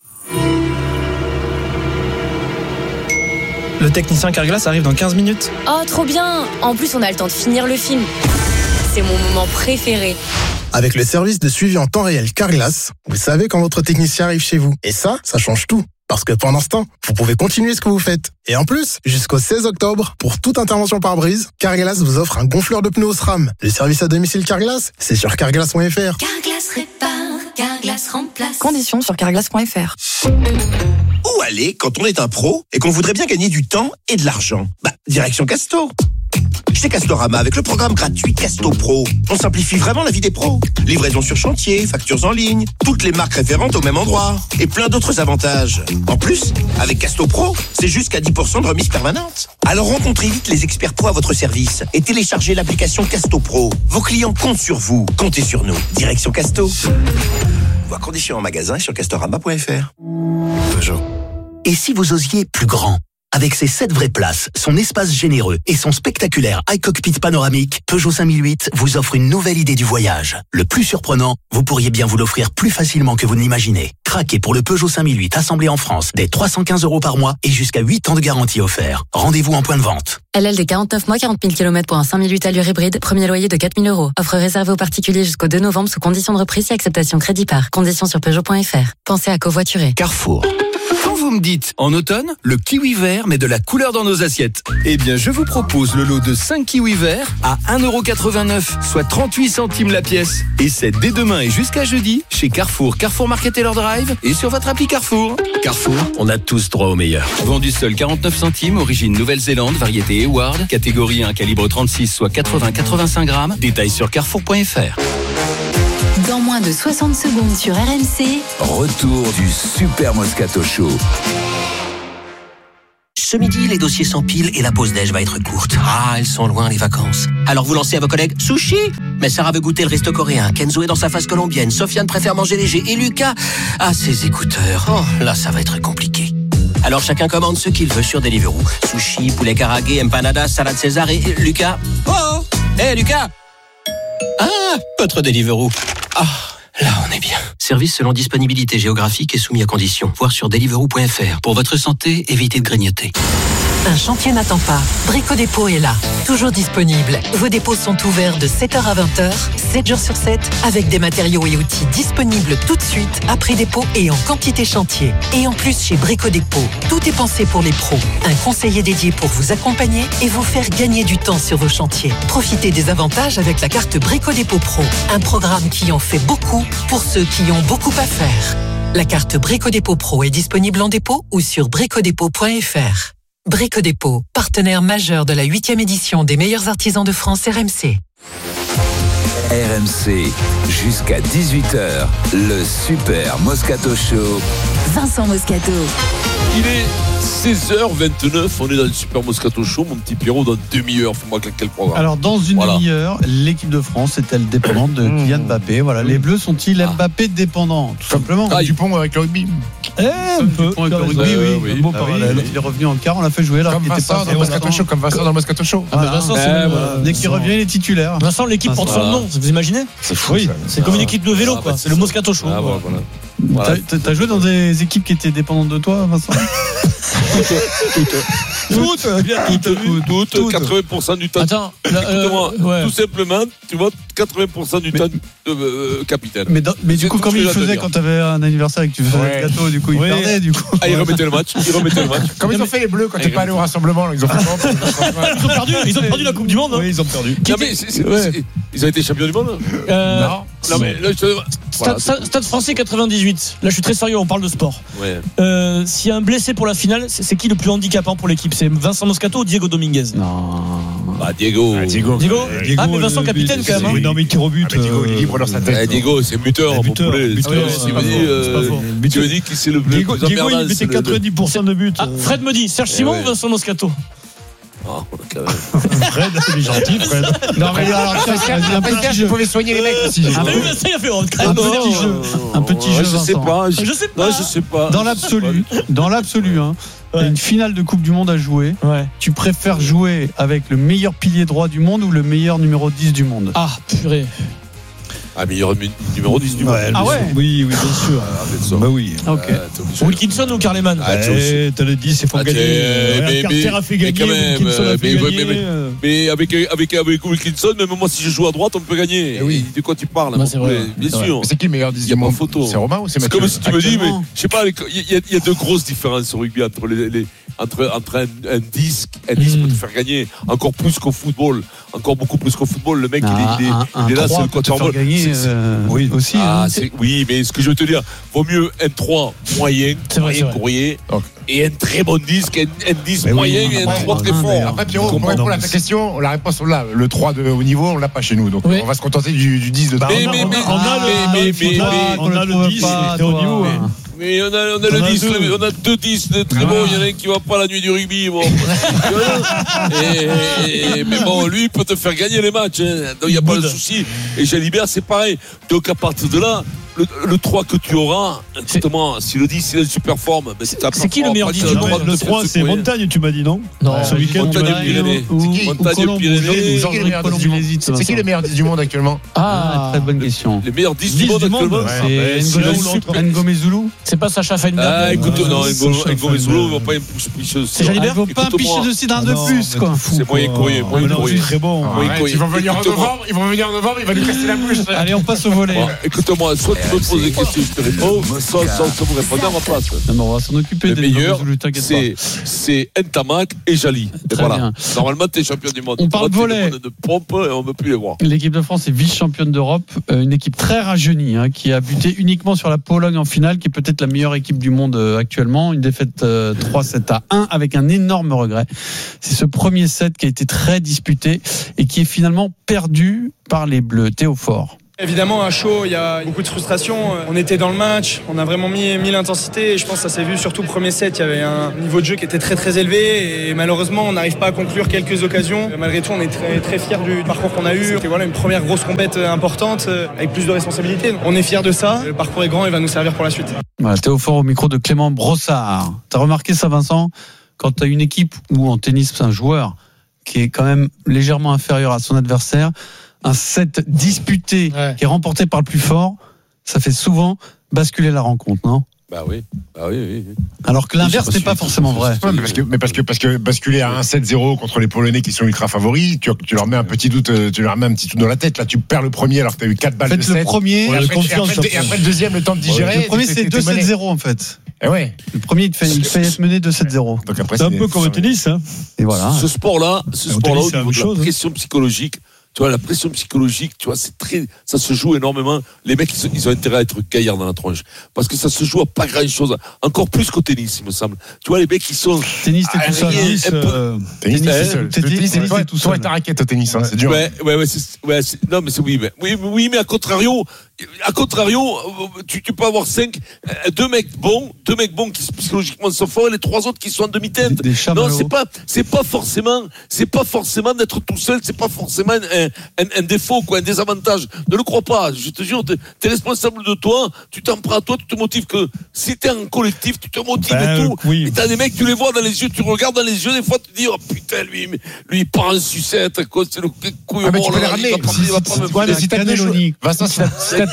Le technicien Carglass arrive dans quinze minutes. Oh, trop bien! En plus, on a le temps de finir le film. C'est mon moment préféré. Avec le service de suivi en temps réel Carglass, vous savez quand votre technicien arrive chez vous. Et ça, ça change tout. Parce que pendant ce temps, vous pouvez continuer ce que vous faites. Et en plus, jusqu'au seize octobre, pour toute intervention par brise, Carglass vous offre un gonfleur de pneus SRAM. Le service à domicile Carglass, c'est sur carglass point f r. Carglass répare, Carglass remplace. Conditions sur carglass point f r. Où aller quand on est un pro et qu'on voudrait bien gagner du temps et de l'argent? Bah, direction Casto. Chez Castorama, avec le programme gratuit Casto Pro, on simplifie vraiment la vie des pros. Livraison sur chantier, factures en ligne, toutes les marques référentes au même endroit et plein d'autres avantages. En plus, avec Casto Pro, c'est jusqu'à dix pour cent de remise permanente. Alors rencontrez vite les experts pro à votre service et téléchargez l'application Casto Pro. Vos clients comptent sur vous, comptez sur nous. Direction Casto. Voir conditions en magasin et sur castorama point f r. Peugeot. Et si vous osiez plus grand? Avec ses sept vraies places, son espace généreux et son spectaculaire iCockpit panoramique, Peugeot cinq mille huit vous offre une nouvelle idée du voyage. Le plus surprenant, vous pourriez bien vous l'offrir plus facilement que vous ne l'imaginez. Craquez pour le Peugeot cinq mille huit assemblé en France dès trois cent quinze euros par mois et jusqu'à huit ans de garantie offert. Rendez-vous en point de vente. L L D quarante-neuf mois, quarante mille kilomètres pour un cinq mille huit allure hybride. Premier loyer de quatre mille euros. Offre réservée aux particuliers jusqu'au deux novembre sous conditions de reprise et acceptation crédit par. Conditions sur Peugeot point F R. Pensez à covoiturer. Carrefour. Quand vous me dites, en automne, le kiwi vert met de la couleur dans nos assiettes. Eh bien, je vous propose le lot de cinq kiwis verts à un euro quatre-vingt-neuf, soit trente-huit centimes la pièce. Et c'est dès demain et jusqu'à jeudi, chez Carrefour, Carrefour Market Taylor Drive et sur votre appli Carrefour. Carrefour, on a tous droit au meilleur. Vendu seul quarante-neuf centimes, origine Nouvelle-Zélande, variété Eward, catégorie un, calibre trente-six, soit quatre-vingts à quatre-vingt-cinq grammes. Détails sur carrefour point F R. Dans moins de soixante secondes sur R M C. Retour du Super Moscato Show. Ce midi, les dossiers s'empilent et la pause déj va être courte. Ah, elles sont loin les vacances. Alors vous lancez à vos collègues sushi. Mais Sarah veut goûter le resto coréen. Kenzo est dans sa phase colombienne. Sofiane préfère manger léger. Et Lucas a ses écouteurs. Oh, là, ça va être compliqué. Alors chacun commande ce qu'il veut sur Deliveroo. Sushi, poulet karagué, empanadas, salade César et et Lucas. Oh, hé hey, Lucas. Ah, votre Deliveroo. Ah, là on est bien. Service selon disponibilité géographique et soumis à conditions. Voir sur deliveroo point F R. Pour votre santé, évitez de grignoter. Un chantier n'attend pas. Brico Dépôt est là. Toujours disponible. Vos dépôts sont ouverts de sept heures à vingt heures, sept jours sur sept, avec des matériaux et outils disponibles tout de suite, à prix dépôt et en quantité chantier. Et en plus, chez Brico Dépôt, tout est pensé pour les pros. Un conseiller dédié pour vous accompagner et vous faire gagner du temps sur vos chantiers. Profitez des avantages avec la carte Brico Dépôt Pro. Un programme qui en fait beaucoup pour ceux qui ont beaucoup à faire. La carte Brico Dépôt Pro est disponible en dépôt ou sur brico dépôt point F R. Brico Dépôt, partenaire majeur de la huitième édition des meilleurs artisans de France R M C. R M C, jusqu'à dix-huit heures, le Super Moscato Show. Vincent Moscato. Il est seize heures vingt-neuf, on est dans le Super Moscato Show, mon petit Pierrot, dans demi-heure, fais-moi claquer le programme. Alors, dans une voilà. demi-heure, l'équipe de France est-elle dépendante de Kylian Mbappé? Voilà, les Bleus sont-ils ah. Mbappé dépendants? Tout simplement. Ah, Dupont avec le rugby. Eh, un peu. Dupont avec le rugby, oui. oui. Bon, ah, oui. Il est revenu en quart, on l'a fait jouer là. Comme Vincent dans le Moscato Show, comme Vincent dans le Moscato Show. Ah, Vincent, dès qu'il revient, il est titulaire. Vincent, l'équipe porte son nom, vous imaginez? C'est fou. C'est comme une équipe de vélo, quoi. C'est le Moscato Show. Voilà. T'as, t'as joué dans des équipes qui étaient dépendantes de toi, Vincent? Toutes, toutes, toutes, quatre-vingts pour cent du temps. Attends, écoute-moi, euh, ouais. tout simplement, tu vois, quatre-vingts pour cent du mais, temps de euh, capitaine. Mais, dans, mais du coup, comment il faisait quand t'avais un anniversaire et que tu faisais ouais. le gâteau, du coup, il ouais. perdait, du coup. Ah, il remettait le match, il remettait le match. Comment ils ont fait les Bleus quand t'es pas allé au rassemblement? Ils ont fait Ils ont perdu, ils ont perdu la Coupe du Monde. Oui, ils ont perdu. Non, mais c'est, c'est, ouais. c'est, ils ont été champions du monde? euh, Non. Non, mais là, je Stade, voilà. Stade français quatre-vingt-dix-huit. Là, je suis très sérieux, on parle de sport. Ouais. Euh, s'il y a un blessé pour la finale, c'est, c'est qui le plus handicapant pour l'équipe? C'est Vincent Moscato ou Diego Dominguez? Non. Bah, Diego. Ah, Diego. Diego. Euh, Diego. Ah, mais Vincent, le, capitaine le, quand même. Oui, non, mais il tire au but. Ah, Diego, il est libre dans sa tête. Ah, Diego, c'est buteur. Buteur. Tu me dis qui c'est le plus Diego, Diego il mettait quatre-vingt-dix pour cent de buts. Ah, Fred me dit Serge Simon ou Vincent Moscato? Oh, quand même. Fred, il est gentil, Fred. Non, mais alors, un petit jeu. Vous pouvez soigner les mecs aussi. Ah, mais ça, il a fait honte. Un petit jeu. Un petit jeu. Je sais pas. Je sais pas. Non, je sais pas. Dans l'absolu, dans l'absolu, hein. Ouais. T'as une finale de Coupe du Monde à jouer. Ouais. Tu préfères jouer avec le meilleur pilier droit du monde ou le meilleur numéro dix du monde? Ah, purée. Ah, meilleur numéro dix du monde. Ouais, ah ouais. Oui, oui, bien sûr. Ah, bah oui. Ok. Euh, Wilkinson ou Karleman? Ah, eh, t'as le dix, il faut ah, gagner. Mais, Carter a fait gagner. Mais, Wilkinson a fait mais, gagner. Mais, mais, mais avec, avec, avec Wilkinson, même moi, si je joue à droite, on peut gagner. Eh oui. De quoi tu parles? Bah, c'est vrai. Bien c'est sûr. Vrai. C'est qui le meilleur dix du monde? Photo. C'est Romain ou c'est Mathieu? C'est comme si tu me dis, mais je sais pas, il y, y a de grosses différences au rugby entre les, les entre, entre un, un disque, un disque mmh. pour te faire gagner encore plus qu'au football, encore beaucoup plus qu'au football. Le mec, ah, il, il, un, il, il est là, c'est le quatorze. Euh, oui, aussi. Ah, hein. c'est, oui, mais ce que je veux te dire, vaut mieux un trois moyen, c'est vrai, moyen courrier, okay. et un très bon disque, un, un dix oui, moyen oui, et un trois très fort. Après, Pierrot, pour répondre à ta question, la réponse, on l'a. Le trois de haut niveau, on l'a pas chez nous. Donc, oui. on va se contenter du, du dix de bah, mais, mais, mais, on a le dix, il était au niveau. Mais on a, on a le dix, on a deux dix de très bons. Il y en a un qui va pas la nuit du rugby. Bon. et, et, mais bon, lui, il peut te faire gagner les matchs. Hein. Donc, il n'y a pas de souci. Et Jalibert, c'est pareil. Donc, à partir de là, le, le trois que tu auras, justement, si le dix, il est en super forme, ben, c'est, c'est qui le meilleur dix du monde? Le trois, c'est Montagne, tu m'as dit, non? Non, ce week-end, Montagne-Pyrénées. Montagne-Pyrénées. C'est qui le meilleur dix du monde actuellement? Ah, très bonne question. Les meilleurs dix du monde actuellement? C'est Ngomé Zoulou. C'est pas Sacha Feinberg? Ah, écoute, non, Ngomé Zoulou, il va pas picher. C'est Jalibert? Il va pas picher de site un de plus, quoi. C'est moyen courrier, moyen courrier. Très bon. Ils vont venir en novembre, ils vont venir en novembre, il va nous casser la bouche. Allez, on passe au volet. Écoute-moi, soit tu me poses des questions, je te réponds, soit sans vous répondre à ma place. Non, on va s'en occuper. Le meilleur, c'est, c'est Ntamak et Jali. Et voilà. Bien. Normalement, tu es champion du monde. On parle de volet. De pompe et on ne veut plus les voir. L'équipe de France est vice-championne d'Europe. Une équipe très rajeunie, hein, qui a buté uniquement sur la Pologne en finale, qui est peut-être la meilleure équipe du monde actuellement. Une défaite euh, trois sept à un avec un énorme regret. C'est ce premier set qui a été très disputé et qui est finalement perdu par les Bleus. Théo Fort. Évidemment, à chaud, il y a beaucoup de frustration. On était dans le match, on a vraiment mis, mis l'intensité. Et je pense que ça s'est vu surtout le premier set. Il y avait un niveau de jeu qui était très très élevé. Et malheureusement, on n'arrive pas à conclure quelques occasions. Malgré tout, on est très, très fiers du parcours qu'on a eu. C'était voilà, une première grosse compète importante avec plus de responsabilités. On est fiers de ça. Le parcours est grand, il va nous servir pour la suite. Voilà, Théo Fort au micro de Clément Brossard. T'as remarqué ça, Vincent? Quand t'as une équipe où en tennis, c'est un joueur qui est quand même légèrement inférieur à son adversaire, un set disputé ouais. qui est remporté par le plus fort, ça fait souvent basculer la rencontre, non? Bah oui, bah oui, oui. Alors que l'inverse n'est pas forcément vrai. Ouais, mais parce que, mais parce que, parce que basculer à un sept zéro contre les Polonais qui sont ultra favoris, tu, tu leur mets un petit doute, tu leur mets un petit doute dans la tête. Là, tu perds le premier alors que tu as eu quatre balles en fait, de set. Le premier, et après, et, après, et après le deuxième, le temps de digérer. Le premier, c'est deux sept zéro en fait. Et ouais. Le premier, il fait, il fait être mené deux sept zéro. Donc après, c'est un peu comme au tennis. Hein. Et voilà. Ce sport-là, ce au sport-là, tennis, au niveau de chose, la pression psychologique. Tu vois, la pression psychologique, tu vois, c'est très, ça se joue énormément. Les mecs, ils, ils ont intérêt à être gaillards dans la tronche. Parce que ça se joue à pas grand chose. Encore plus qu'au tennis, il me semble. Tu vois, les mecs, ils sont. Tennis, t'es tout seul. Tennis, euh, tennis, t'es seul. Tennis, c'est tout seul. Toi et ta raquette au tennis, hein, c'est dur. Ouais, ouais, ouais, c'est, ouais, c'est, non, mais c'est oui, mais, oui, oui, mais à contrario, à contrario, tu, tu peux avoir cinq, deux mecs bons, deux mecs bons qui psychologiquement sont forts et les trois autres qui sont en demi-teinte. Non, c'est pas, c'est pas forcément, c'est pas forcément d'être tout seul, c'est pas forcément un, un, un défaut, quoi, un désavantage. Ne le crois pas, je te jure, t'es, t'es responsable de toi, tu t'en prends à toi, tu te motives que si t'es en collectif, tu te motives ben, et tout. Oui. Et t'as des mecs, tu les vois dans les yeux, tu regardes dans les yeux, des fois, tu te dis, oh putain, lui, lui, il part en sucette, quoi, c'est le couille. Ah, mais tu peux les ramener. Si t'as deux joueurs, Vincent, si t'as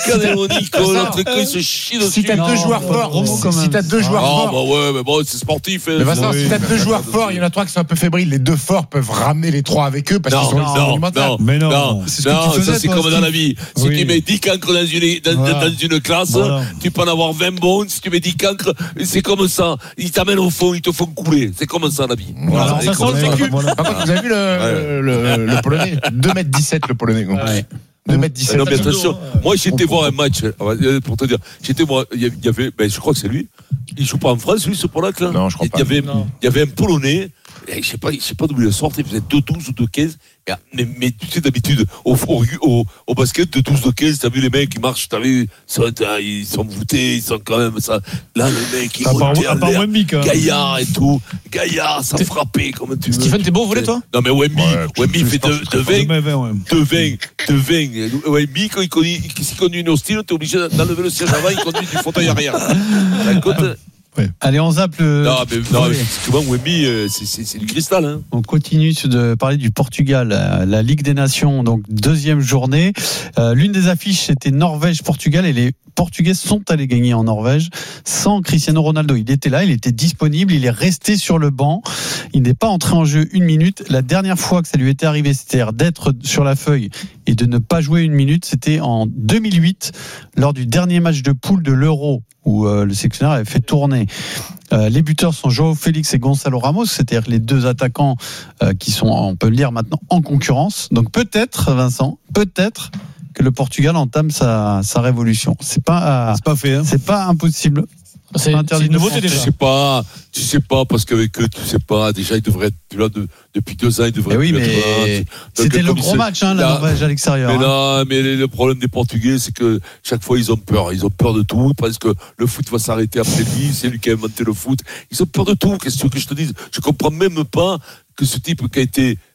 Si t'as deux joueurs forts, si t'as deux joueurs forts. Ah, bah ouais, mais bon, c'est sportif. Mais Vincent, si t'as deux joueurs forts, il y en a trois qui sont un peu fébriles. Les deux forts peuvent ramener les trois avec eux parce qu'ils sont du mental. Mais non, non, ça c'est comme dans la vie. Si tu mets dix cancres dans une, dans, voilà. dans une classe, voilà. tu peux en avoir vingt bons. Si tu mets dix cancres, c'est comme ça. Ils t'amènent au fond, ils te font couler. C'est comme ça la vie. Voilà. Voilà. Ça ça voilà. Par contre, vous avez vu le, ouais. le, le, le Polonais deux mètres dix-sept, le Polonais. Ouais. deux mètres dix-sept. Non, mais attention, moi j'étais voir un match, pour te dire, j'étais voir, il y avait, ben, je crois que c'est lui, il joue pas en France, lui, ce Polac là. Non, je crois pas. Il y avait, il y avait un Polonais, je sais pas, je sais pas d'où il est sorti, il faisait deux douze ou deux quinze. Mais, mais tu sais, d'habitude, au, au, au basket, de douze de quinze, t'as vu les mecs, ils marchent, t'as vu, ils sont voûtés, ils sont quand même ça. Là, le mec, il montait à l'air, Gaillard et tout. Gaillard, ça frappait, comme tu veux. Stephen, t'es beau au volet, toi? Non, mais Wemby, Wemby fait de vingt, de vingt, de vingt. Wemby, quand il s'y conduit une hostile, t'es obligé d'enlever le siège avant, il conduit du fauteuil arrière. Ouais. Allez, on zappe le. Non, mais, non, mais souvent, Wemby, c'est, c'est, c'est du cristal. Hein. On continue de parler du Portugal, la Ligue des Nations, donc deuxième journée. Euh, l'une des affiches, c'était Norvège-Portugal, et les Portugais sont allés gagner en Norvège sans Cristiano Ronaldo. Il était là, il était disponible, il est resté sur le banc. Il n'est pas entré en jeu une minute. La dernière fois que ça lui était arrivé, c'est-à-dire d'être sur la feuille et de ne pas jouer une minute, c'était en deux mille huit, lors du dernier match de poule de l'Euro, où euh, le sélectionneur avait fait tourner. Euh, les buteurs sont João Félix et Gonçalo Ramos, c'est-à-dire les deux attaquants euh, qui sont, on peut le dire maintenant, en concurrence. Donc peut-être, Vincent, peut-être que le Portugal entame sa, sa révolution. C'est pas, euh, c'est pas fait, hein. C'est pas impossible. C'est, c'est une nouveauté déjà. Je sais pas, tu sais pas, parce qu'avec eux, tu sais pas, déjà, ils devraient être là de, depuis deux ans, ils devraient oui, être mais là. Donc, c'était le gros match, hein, la Norvège à l'extérieur. Mais hein. non, mais le problème des Portugais, c'est que chaque fois, ils ont peur. Ils ont peur de tout, parce que le foot va s'arrêter après lui, c'est lui qui a inventé le foot. Ils ont peur de tout, qu'est-ce que tu veux que je te dise? Je comprends même pas que ce type qui a été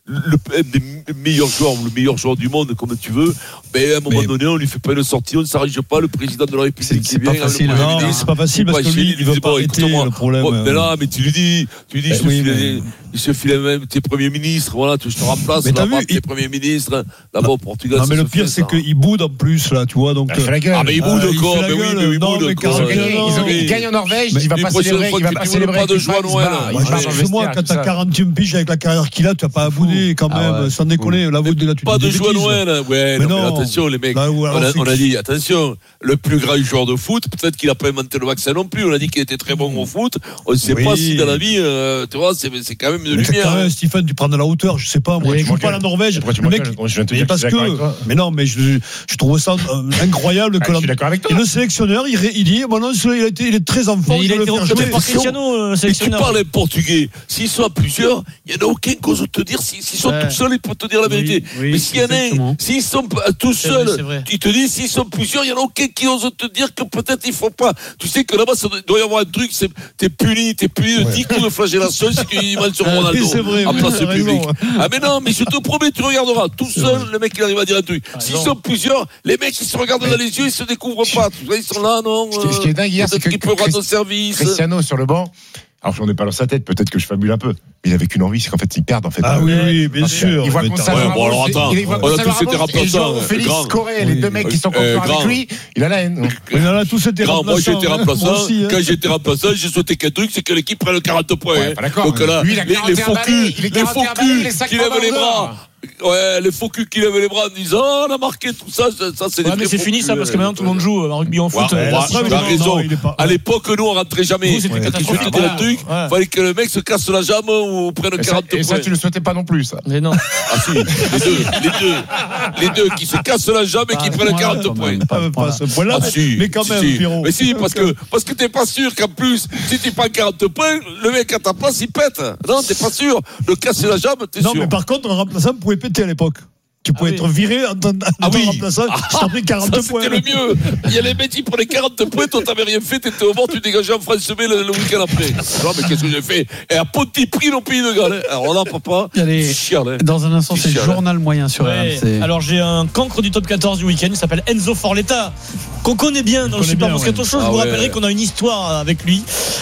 le, un des meilleurs joueurs ou le meilleur joueur du monde, comme tu veux, mais à un moment mais... donné, on lui fait pas une sortie, on ne s'arrange pas. Le président de la République, c'est, c'est pas facile. Non, non, c'est pas facile parce que lui, il veut pas arrêter le problème. Bon, mais là, mais tu lui dis, tu lui dis, ben, je oui, te mais... il se file même tes premiers ministres, voilà, tu, je te remplace, mais t'as vu, tes il... premiers ministres, là-bas au Portugal. Non, mais le pire, c'est qu'il boude en plus, là, tu vois, donc. Il fait la gueule. Ah, mais il boude encore, mais oui, mais il boude encore. Il gagne en Norvège, il va pas célébrer, il va pas célébrer. Pas de joie Noël. Moi, quand t'as quarantième piges avec la carrière qu'il a, tu vas pas à bouder quand même, sans déconner. Pas de joie Noël, ouais, mais attention, les mecs. On a dit, attention, le plus grand joueur de foot, peut-être qu'il a pas inventé le vaccin non plus. On a dit qu'il était très bon au foot. On ne sait oui. pas si dans la vie, euh, tu vois, c'est, c'est quand même de lumière. Quand même, Stephen, tu prends de la hauteur, je sais pas, moi, tu joues pas à la Norvège. Le mec, mais parce que, mais non, mais je, je trouve ça euh, incroyable que ah, je suis d'accord avec toi. Et le sélectionneur, il, il dit, bon non, il a été, il est très en forme. Il a été recruté par Cristiano, sélectionneur. Tu parles portugais. S'ils sont à plusieurs, il n'y en a aucun qui ose te dire. S'ils sont tout seuls, ils peuvent te dire la vérité. Mais s'il y en a un, s'ils sont tous seuls, ils te disent, s'ils sont plusieurs, il n'y en a aucun qui ose te dire que peut-être il ne faut pas. Tu sais que là-bas, ça doit y avoir un truc, c'est, t'es puni, t'es puni de dix coups de flagellation si tu manges sur Ronaldo en place publique. Ah, mais non, mais je te promets, tu regarderas. Tout seul, le mec, il arrive à dire un truc. S'ils sont plusieurs, les mecs, ils se regardent dans les yeux, ils se découvrent pas. Ils sont là, non. Ce qui est dingue hier, c'est que Cristiano sur le banc. Alors, on n'est pas dans sa tête, peut-être que je fabule un peu. Mais il avait qu'une envie, c'est qu'en fait, il perd, en fait. Ah oui, oui, bien sûr. Il voit Gonzalo Ramos. Bon, alors attends, on a tous été remplaçants. Félix Corré, les deux mecs qui sont concurrents avec lui, il a la haine. On a tous été remplaçants. Moi, j'ai été remplaçant. Quand j'ai été remplaçant, j'ai souhaité qu'un truc, c'est que l'équipe prenne le quarante points. Donc là, les faux culs, les faux culs qui lèvent les bras. Ouais, les faux culs qui lèvent les bras en disant oh, on a marqué tout ça, ça c'est. Ouais, mais c'est fini ça parce que maintenant tout le monde joue en rugby en foot. Ouais, ouais, tu as raison. À l'époque, nous on rentrait jamais. C'était catastrophique. C'était un truc. Fallait que le mec se casse la jambe ou prenne quarante points. Et ça, tu le souhaitais pas non plus, ça. Mais non. Ah si, les deux, les deux, les deux qui se cassent la jambe et qui prennent quarante points. Pas ce point-là, mais quand même, Pierrot. Mais si, parce que parce que t'es pas sûr qu'en plus, si tu prends quarante points, le mec à ta place il pète. Non, t'es pas sûr. Le casser la jambe, t'es sûr. Non, mais par contre, un remplaçant pouvait péter à l'époque. Tu pouvais ah être oui. viré en tant que ah oui. remplaçant. Ah, je t'en prie quarante ça, points. C'était le mieux. Il y a les mecs qui prenaient quarante points, toi t'avais rien fait, t'étais au bord, tu dégageais en France B le, le week-end après. Non, mais qu'est-ce que j'ai fait? Et à Ponty Prix, au pays de Galles. Alors là, papa, les... chiale, dans un instant, c'est le journal moyen sur ouais. R M C. Alors j'ai un cancre du top quatorze du week-end, il s'appelle Enzo Forletta, qu'on connaît bien dans le Super Moscato Show. Je vous rappellerai qu'on a une histoire avec lui,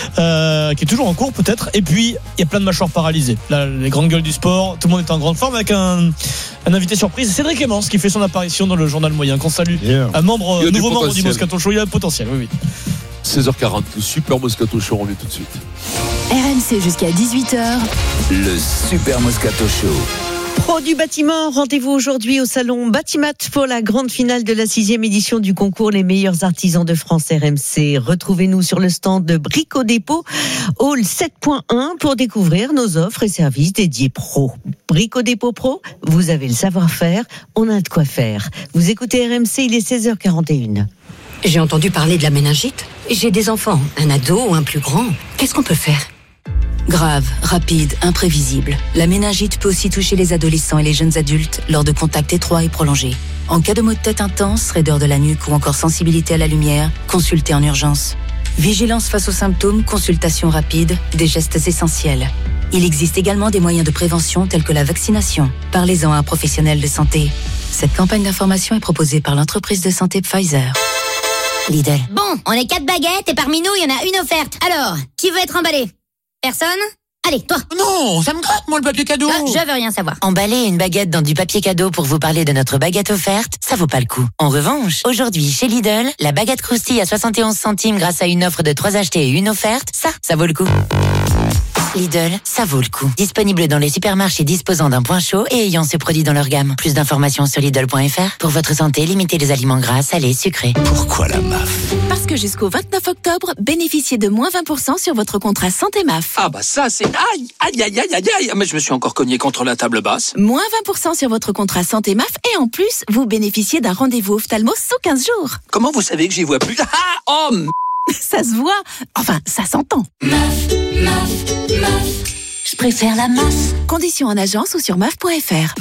euh, qui est toujours en cours peut-être. Et puis, il y a plein de mâchoires paralysées. Là, les grandes gueules du sport, tout le monde est en grande forme avec un, un invité surprise, Cédric Emmens, qui fait son apparition dans le journal moyen. Qu'on salue, yeah. un membre, nouveau membre du Moscato Show. Il y a un potentiel, oui, oui. seize heures quarante, le Super Moscato Show, on revient tout de suite. R M C jusqu'à dix-huit heures. Le Super Moscato Show. Pro du bâtiment, rendez-vous aujourd'hui au salon Batimat pour la grande finale de la sixième édition du concours Les meilleurs artisans de France R M C. Retrouvez-nous sur le stand de Brico Dépôt, Hall sept point un, pour découvrir nos offres et services dédiés pro. Brico Dépôt Pro, vous avez le savoir-faire, on a de quoi faire. Vous écoutez R M C, il est seize heures quarante et une. J'ai entendu parler de la méningite. J'ai des enfants, un ado ou un plus grand. Qu'est-ce qu'on peut faire ? Grave, rapide, imprévisible. La méningite peut aussi toucher les adolescents et les jeunes adultes lors de contacts étroits et prolongés. En cas de maux de tête intense, raideur de la nuque ou encore sensibilité à la lumière, consultez en urgence. Vigilance face aux symptômes, consultation rapide, des gestes essentiels. Il existe également des moyens de prévention tels que la vaccination. Parlez-en à un professionnel de santé. Cette campagne d'information est proposée par l'entreprise de santé Pfizer. Lidl. Bon, on est quatre baguettes et parmi nous, il y en a une offerte. Alors, qui veut être emballé ? Personne ? Allez, toi. Non, ça me gratte, moi, le papier cadeau. Ah, je veux rien savoir. Emballer une baguette dans du papier cadeau pour vous parler de notre baguette offerte, ça vaut pas le coup. En revanche, aujourd'hui, chez Lidl, la baguette croustille à soixante et onze centimes grâce à une offre de trois achetés et une offerte, ça, ça vaut le coup. Lidl, ça vaut le coup. Disponible dans les supermarchés disposant d'un point chaud et ayant ce produit dans leur gamme. Plus d'informations sur Lidl point F R. Pour votre santé, limitez les aliments gras, salés, sucrés. Pourquoi la M A F ? Parce que jusqu'au vingt-neuf octobre, bénéficiez de moins vingt pour cent sur votre contrat Santé M A F. Ah bah ça c'est... Aïe, aïe, aïe, aïe, aïe, aïe. Mais je me suis encore cogné contre la table basse. Moins vingt pour cent sur votre contrat Santé M A F et en plus, vous bénéficiez d'un rendez-vous ophtalmo sous quinze jours. Comment vous savez que j'y vois plus ? Ah, oh m... Ça se voit. Enfin, ça s'entend. M A F, M A F, M A F. Je préfère la M A F. Conditions en agence ou sur M A F point F R.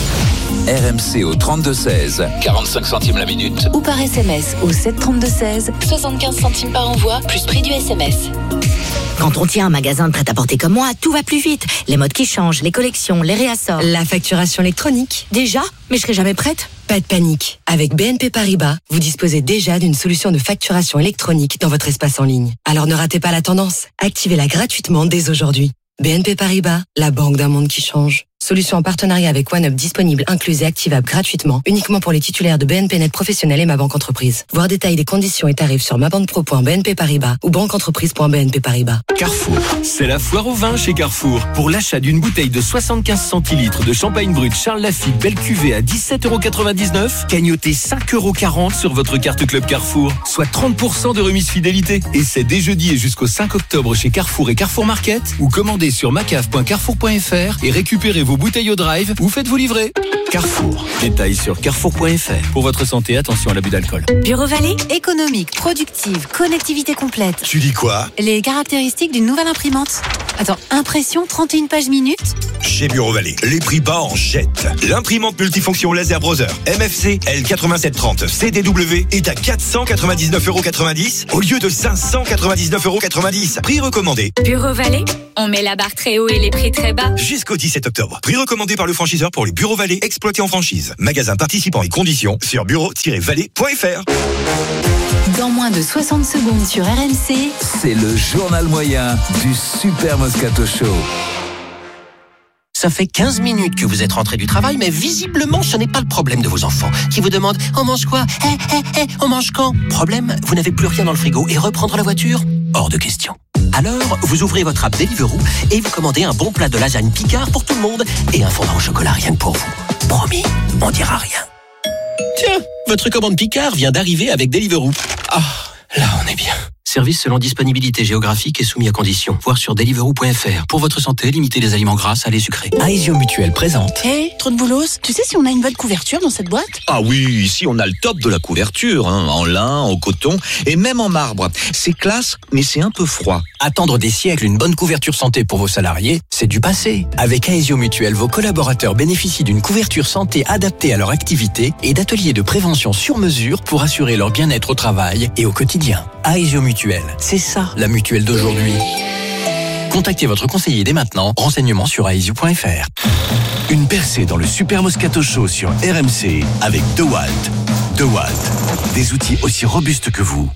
R M C au trente-deux seize, quarante-cinq centimes la minute. Ou par S M S au sept trente-deux seize, soixante-quinze centimes par envoi, plus prix du S M S. Quand on tient un magasin de prêt-à-porter comme moi, tout va plus vite. Les modes qui changent, les collections, les réassorts. La facturation électronique. Déjà ? Mais je serai jamais prête. Pas de panique. Avec B N P Paribas, vous disposez déjà d'une solution de facturation électronique dans votre espace en ligne. Alors ne ratez pas la tendance. Activez-la gratuitement dès aujourd'hui. B N P Paribas, la banque d'un monde qui change. Solution en partenariat avec OneUp disponible, incluse et activable gratuitement, uniquement pour les titulaires de B N P Net Professionnel et Ma Banque Entreprise. Voir détail des conditions et tarifs sur mabanquepro point b n p paribas ou banqueentreprise point b n p paribas. Carrefour, c'est la foire au vin chez Carrefour. Pour l'achat d'une bouteille de soixante-quinze centilitres de champagne brut Charles Lafite Belle Cuvée à dix-sept euros quatre-vingt-dix-neuf, cagnotez cinq euros quarante sur votre carte Club Carrefour, soit trente pour cent de remise fidélité. Et c'est dès jeudi et jusqu'au cinq octobre chez Carrefour et Carrefour Market, ou commandez sur macaf point carrefour point f r et récupérez vos bouteilles au drive ou faites-vous livrer. Carrefour. Détails sur carrefour point f r. Pour votre santé, attention à l'abus d'alcool. Bureau Vallée, économique, productive, connectivité complète. Tu dis quoi? Les caractéristiques d'une nouvelle imprimante. Attends, impression trente et une pages minutes. Chez Bureau Vallée, les prix bas en jette. L'imprimante multifonction laser browser M F C L quatre-vingt-sept trente C D W est à quatre cent quatre-vingt-dix-neuf euros quatre-vingt-dix au lieu de cinq cent quatre-vingt-dix-neuf euros quatre-vingt-dix. Prix recommandé. Bureau Vallée, on met la barre très haut et les prix très bas. Jusqu'au dix-sept octobre. Prix recommandé par le franchiseur pour les Bureaux Vallée exploités en franchise. Magasin participant et conditions sur bureau tiret vallée point f r. Dans moins de soixante secondes sur R M C, c'est le journal moyen du Super Moscato Show. Ça fait quinze minutes que vous êtes rentré du travail, mais visiblement, ce n'est pas le problème de vos enfants, qui vous demandent « On mange quoi ? Eh, eh, eh, on mange quand ?» Problème, vous n'avez plus rien dans le frigo et reprendre la voiture ? Hors de question. Alors, vous ouvrez votre app Deliveroo et vous commandez un bon plat de lasagne Picard pour tout le monde et un fondant au chocolat rien que pour vous. Promis, on dira rien. Tiens, votre commande Picard vient d'arriver avec Deliveroo. Ah, là on est bien. Service selon disponibilité géographique et soumis à conditions. Voir sur deliveroo point f r. Pour votre santé, limitez les aliments gras, salés, sucrés. Aesio Mutuelle présente. Hé, hey, trop de boulos. Tu sais si on a une bonne couverture dans cette boîte? Ah oui, ici on a le top de la couverture, hein, en lin, en coton et même en marbre. C'est classe, mais c'est un peu froid. Attendre des siècles une bonne couverture santé pour vos salariés, c'est du passé. Avec Aesio Mutuelle, vos collaborateurs bénéficient d'une couverture santé adaptée à leur activité et d'ateliers de prévention sur mesure pour assurer leur bien-être au travail et au quotidien. Aesio Mutuelle, c'est ça la mutuelle d'aujourd'hui. Contactez votre conseiller dès maintenant. Renseignements sur aesio point f r. Une percée dans le Super Moscato Show sur R M C avec DeWalt. DeWalt, des outils aussi robustes que vous.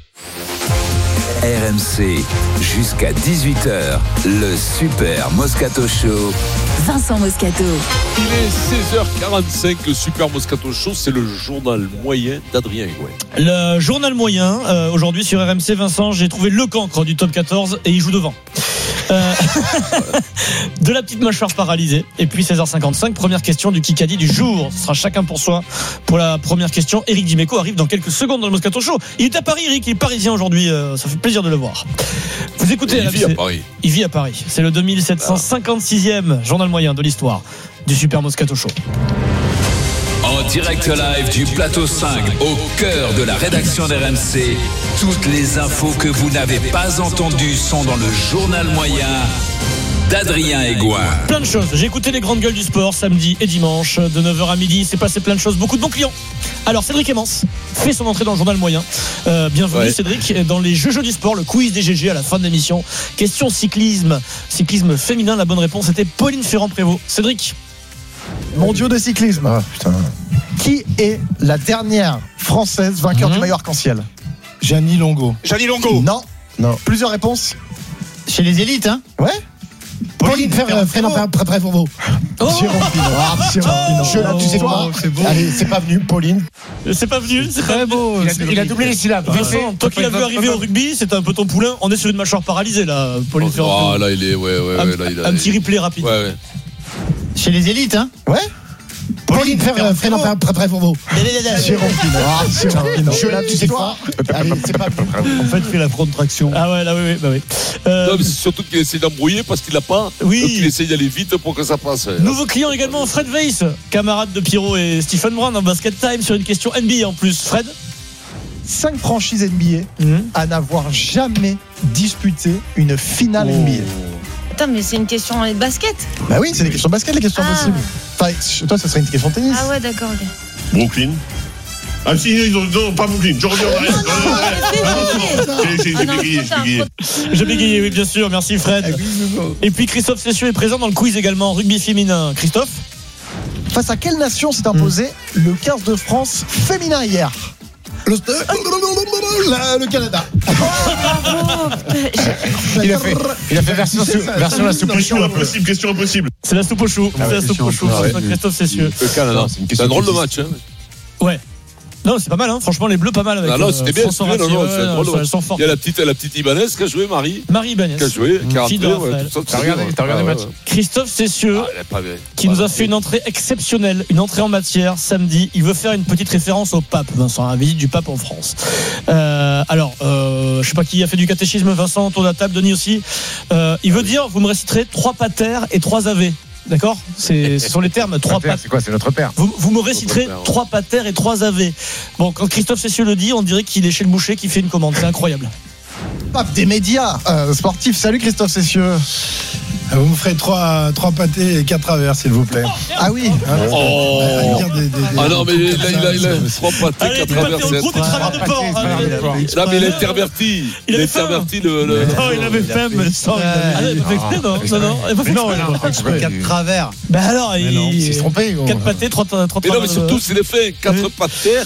R M C, jusqu'à dix-huit heures, le Super Moscato Show. Vincent Moscato. Il est seize heures quarante-cinq, le Super Moscato Show, c'est le journal moyen d'Adrien Egouin. Le journal moyen, euh, aujourd'hui sur R M C, Vincent, j'ai trouvé le cancre du top quatorze et il joue devant. Euh, de la petite mâchoire paralysée. Et puis seize heures cinquante-cinq, première question du Kikadi du jour. Ce sera chacun pour soi pour la première question. Eric Dimeco arrive dans quelques secondes dans le Moscato Show. Il est à Paris, Eric, il est parisien aujourd'hui. Euh, ça fait plaisir de le voir. Vous écoutez Il vit à Paris. Il vit à Paris. C'est le deux mille sept cent cinquante-sixième journal moyen de l'histoire du Super Moscato Show. En direct live du plateau cinq, au cœur de la rédaction d'R M C, toutes les infos que vous n'avez pas entendues sont dans le journal moyen d'Adrien Egouin. Plein de choses. J'ai écouté les grandes gueules du sport samedi et dimanche de neuf heures à midi. Il s'est passé plein de choses. Beaucoup de bons clients. Alors Cédric Emmens fait son entrée dans le journal moyen. Euh, bienvenue ouais. Cédric dans les jeux jeux du sport, le quiz des G G à la fin de l'émission. Question cyclisme, cyclisme féminin. La bonne réponse était Pauline Ferrand-Prévot. Cédric. Mondiaux de cyclisme. Ah, putain. Qui est la dernière française vainqueur mmh. du maillot arc-en-ciel? Gianni Longo. Gianni Longo. Non. Non. Plusieurs réponses. Chez les élites, hein? Ouais. Pauline Ferrand-Prévot. Oh Je là, tu sais quoi? C'est beau. Allez, c'est pas venu, Pauline. C'est pas venu, c'est très beau. Il a, il a doublé les syllabes. Vincent, toi qui l'as vu arriver au rugby, c'était un peu ton poulain. On est sur une mâchoire paralysée là, Pauline oh, Ferrand. Ah là, il est, ouais, ouais, un, ouais, là, il a, un petit replay rapide. Ouais, ouais. Chez les élites, hein? Ouais. Pauline Ferrand-Prévôt. Jérôme Pino. Je là, tu sais quoi? Allez, c'est pas venu. En fait, fait la contraction. Ah ouais, là, oui, oui, bah oui. Euh... Non, mais c'est surtout qu'il essaie d'embrouiller parce qu'il l'a pas. Oui. Donc il essaie d'aller vite pour que ça passe. Nouveau client également, Fred Weiss, camarade de Pierrot et Stephen Brown en Basket Time sur une question N B A en plus. Fred? Cinq franchises N B A mmh. à n'avoir jamais disputé une finale oh. N B A. Attends, mais c'est une question de basket? Bah oui, c'est des questions basket, les questions ah. possibles. Enfin, toi, ça serait une question tennis. Ah ouais, d'accord, ok. Brooklyn. Ah si, ils ont, non, pas Brooklyn. Je reviens en arrière. J'ai bégayé, j'ai bégayé. J'ai bégayé, oui, bien sûr. Merci, Fred. Et puis, Christophe Cessieux est présent dans le quiz également, rugby féminin. Christophe ? Face à quelle nation s'est imposé mmh. le quinze de France féminin hier ? Le, le, le Canada. Oh, il a fait, il a fait version, version la soupe au chou. Impossible, question impossible. C'est la soupe au chou. Ah ouais, c'est la soupe au chou. Ouais. Christophe Cessieux. Le Canada, c'est, c'est un drôle de match. Hein. Ouais. Non, c'est pas mal, hein. Franchement, les Bleus, pas mal avec ah non, c'était bien, François c'était bien, non, non, Ratier, c'est drôle. ouais, elles sont fortes. Il y a la petite, la petite Ibanez qui a joué, Marie. Marie Ibanez. Qui a joué, qui a rentré, ouais, tout ça. T'as regardé, t'as regardé le match. Christophe Cessieux, ah, qui nous a fait une entrée exceptionnelle, une entrée en matière samedi. Il veut faire une petite référence au pape, Vincent, à la visite du pape en France. Euh, alors, euh, je sais pas qui a fait du catéchisme, Vincent, autour de la table, Denis aussi. Euh, il veut dire, vous me réciterez trois paters et trois ave. D'accord, c'est, ce sont les termes. Trois pater, c'est quoi? C'est notre père. Vous, vous me réciterez trois paters et trois ave. Bon, quand Christophe Cessieux le dit, on dirait qu'il est chez le boucher qui fait une commande. C'est incroyable. Pape des médias euh, sportifs. Salut Christophe Cessieux. Vous me ferez trois, trois pâtés et quatre travers, s'il vous plaît. Ah oui. Oh. Des, des, des, ah non, mais il a, il a, il a trois pâtés, quatre travers. C'est gros des travers de porc. Non, mais il a interverti. Il a interverti le. Non, il avait faim, mais sans. Ah, il a pas fait exprès, non? Non, non, il a pas fait exprès. Non, il a pas fait exprès. Quatre travers. Ben alors, il s'est trompé. Quatre pâtés, trois travers. Mais non, mais surtout, c'est l'effet. Quatre pâtés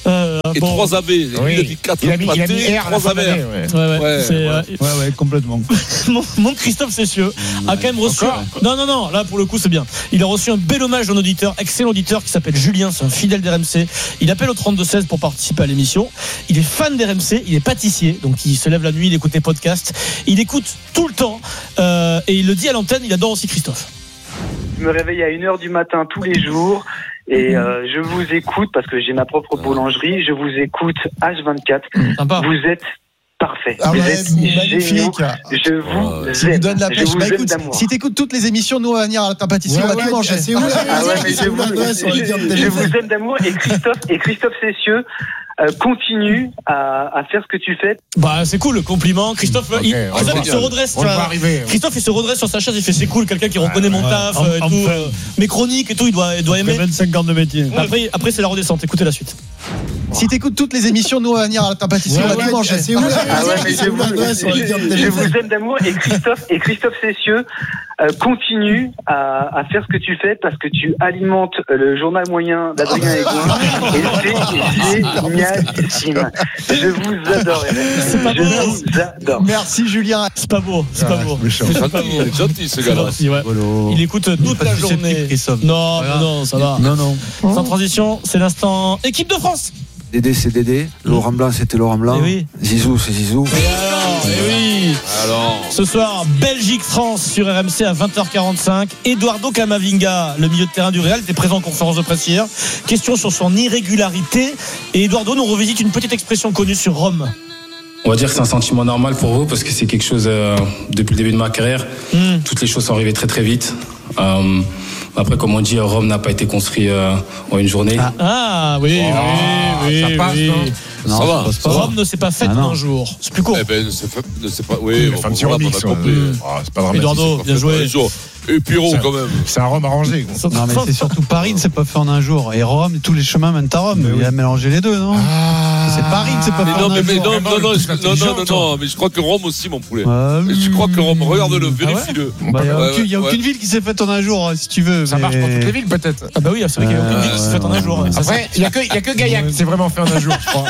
et trois ave. Il a dit quatre pâtés, trois ave. Ouais, ouais. Ouais, ouais, complètement. Mon Christophe Cessieux a quand même reçu. Non, non, non, là pour le coup c'est bien. Il a reçu un bel hommage d'un auditeur, excellent auditeur qui s'appelle Julien, c'est un fidèle d'R M C. Il appelle au trente-deux seize pour participer à l'émission. Il est fan d'R M C, il est pâtissier, donc il se lève la nuit, il écoute les podcasts. Il écoute tout le temps euh, et il le dit à l'antenne, il adore aussi Christophe. Je me réveille à une heure du matin tous les jours et euh, je vous écoute parce que j'ai ma propre boulangerie. Je vous écoute H vingt-quatre. Sympa. Vous êtes parfait. Ah vous ouais, êtes magnifique. Géniaux. Je vous euh, aime. Donne la pêche. Je vous bah, aime écoute, d'amour. si t'écoutes toutes les émissions, nous on va venir à ta pâtisserie, ouais, on va ouais, tout manger. C'est où, ah ouais, mais je, vous, je, je vous aime d'amour et Christophe et Christophe Cessieux euh, continue à, à faire ce que tu fais. Bah c'est cool le compliment. Christophe, okay, il, Christophe il se redresse. On va arriver. Christophe il se redresse sur sa chaise. Il fait c'est cool, quelqu'un qui reconnaît mon taf en, et en tout, fait. euh, mes chroniques et tout. Il doit, il doit aimer. vingt-cinq ans de métier. Après, après c'est la redescente. Écoutez la suite. Si t'écoutes toutes les émissions, nous on va venir à ta pâtisserie, ouais, on va ouais, tout manger. C'est où, ah ouais, mais je, vous, je, je vous aime d'amour et Christophe et Christophe Cessieux euh, continue à, à faire ce que tu fais parce que tu alimentes le journal moyen d'Adrien Aigouin et c'est génialissime. Je vous adore. C'est pas je beau. vous adore. Merci Julien. C'est pas beau. C'est pas beau. C'est gentil, il est gentil ce gars-là. Ouais. Il écoute toute la journée. Non, non, ça va. Non, non. Sans transition, c'est l'instant équipe de France. Dédé, c'est Dédé. Laurent Blanc, c'était Laurent Blanc. Eh oui. Zizou, c'est Zizou. Et alors, eh oui. Alors. Ce soir, Belgique-France sur R M C à vingt heures quarante-cinq. Eduardo Camavinga, le milieu de terrain du Real, était présent en conférence de presse hier. Question sur son irrégularité. Et Eduardo nous revisite une petite expression connue sur Rome. On va dire que c'est un sentiment normal pour vous parce que c'est quelque chose euh, depuis le début de ma carrière. Mm. Toutes les choses sont arrivées très très vite. Euh, Après, comme on dit, Rome n'a pas été construit euh, en une journée. Ah, ah oui, oh, oui, oui, ça passe, oui. Non, ça va. Ça Rome ne s'est pas faite ah, en un jour. C'est plus court. Eh ben, c'est, fait, c'est pas. Oui, bon, un petit remix. Mmh. Oh, c'est pas dramatique. Eduardo, bien joué. Et Pierrot, quand même. C'est un Rome arrangé. Non, mais c'est surtout Paris ne s'est pas fait en un jour. Et Rome, tous les chemins mènent à Rome. Mais il oui. a mélangé les deux, non ah, c'est Paris ne s'est pas mais fait non, en un mais jour. non, non, non, non, non, non, non, mais je crois que Rome aussi, mon poulet. Ah, oui. Je crois que Rome, regarde-le, vérifie-le. Il bah, n'y a, ouais, aucune, y a ouais. aucune ville qui s'est faite en un jour, si tu veux. Ça mais... marche pour toutes les villes, peut-être. Ah, bah oui, c'est vrai qu'il n'y a aucune ville qui s'est faite en un jour. Après, il n'y a que Gaillac qui s'est vraiment fait en un jour, je crois.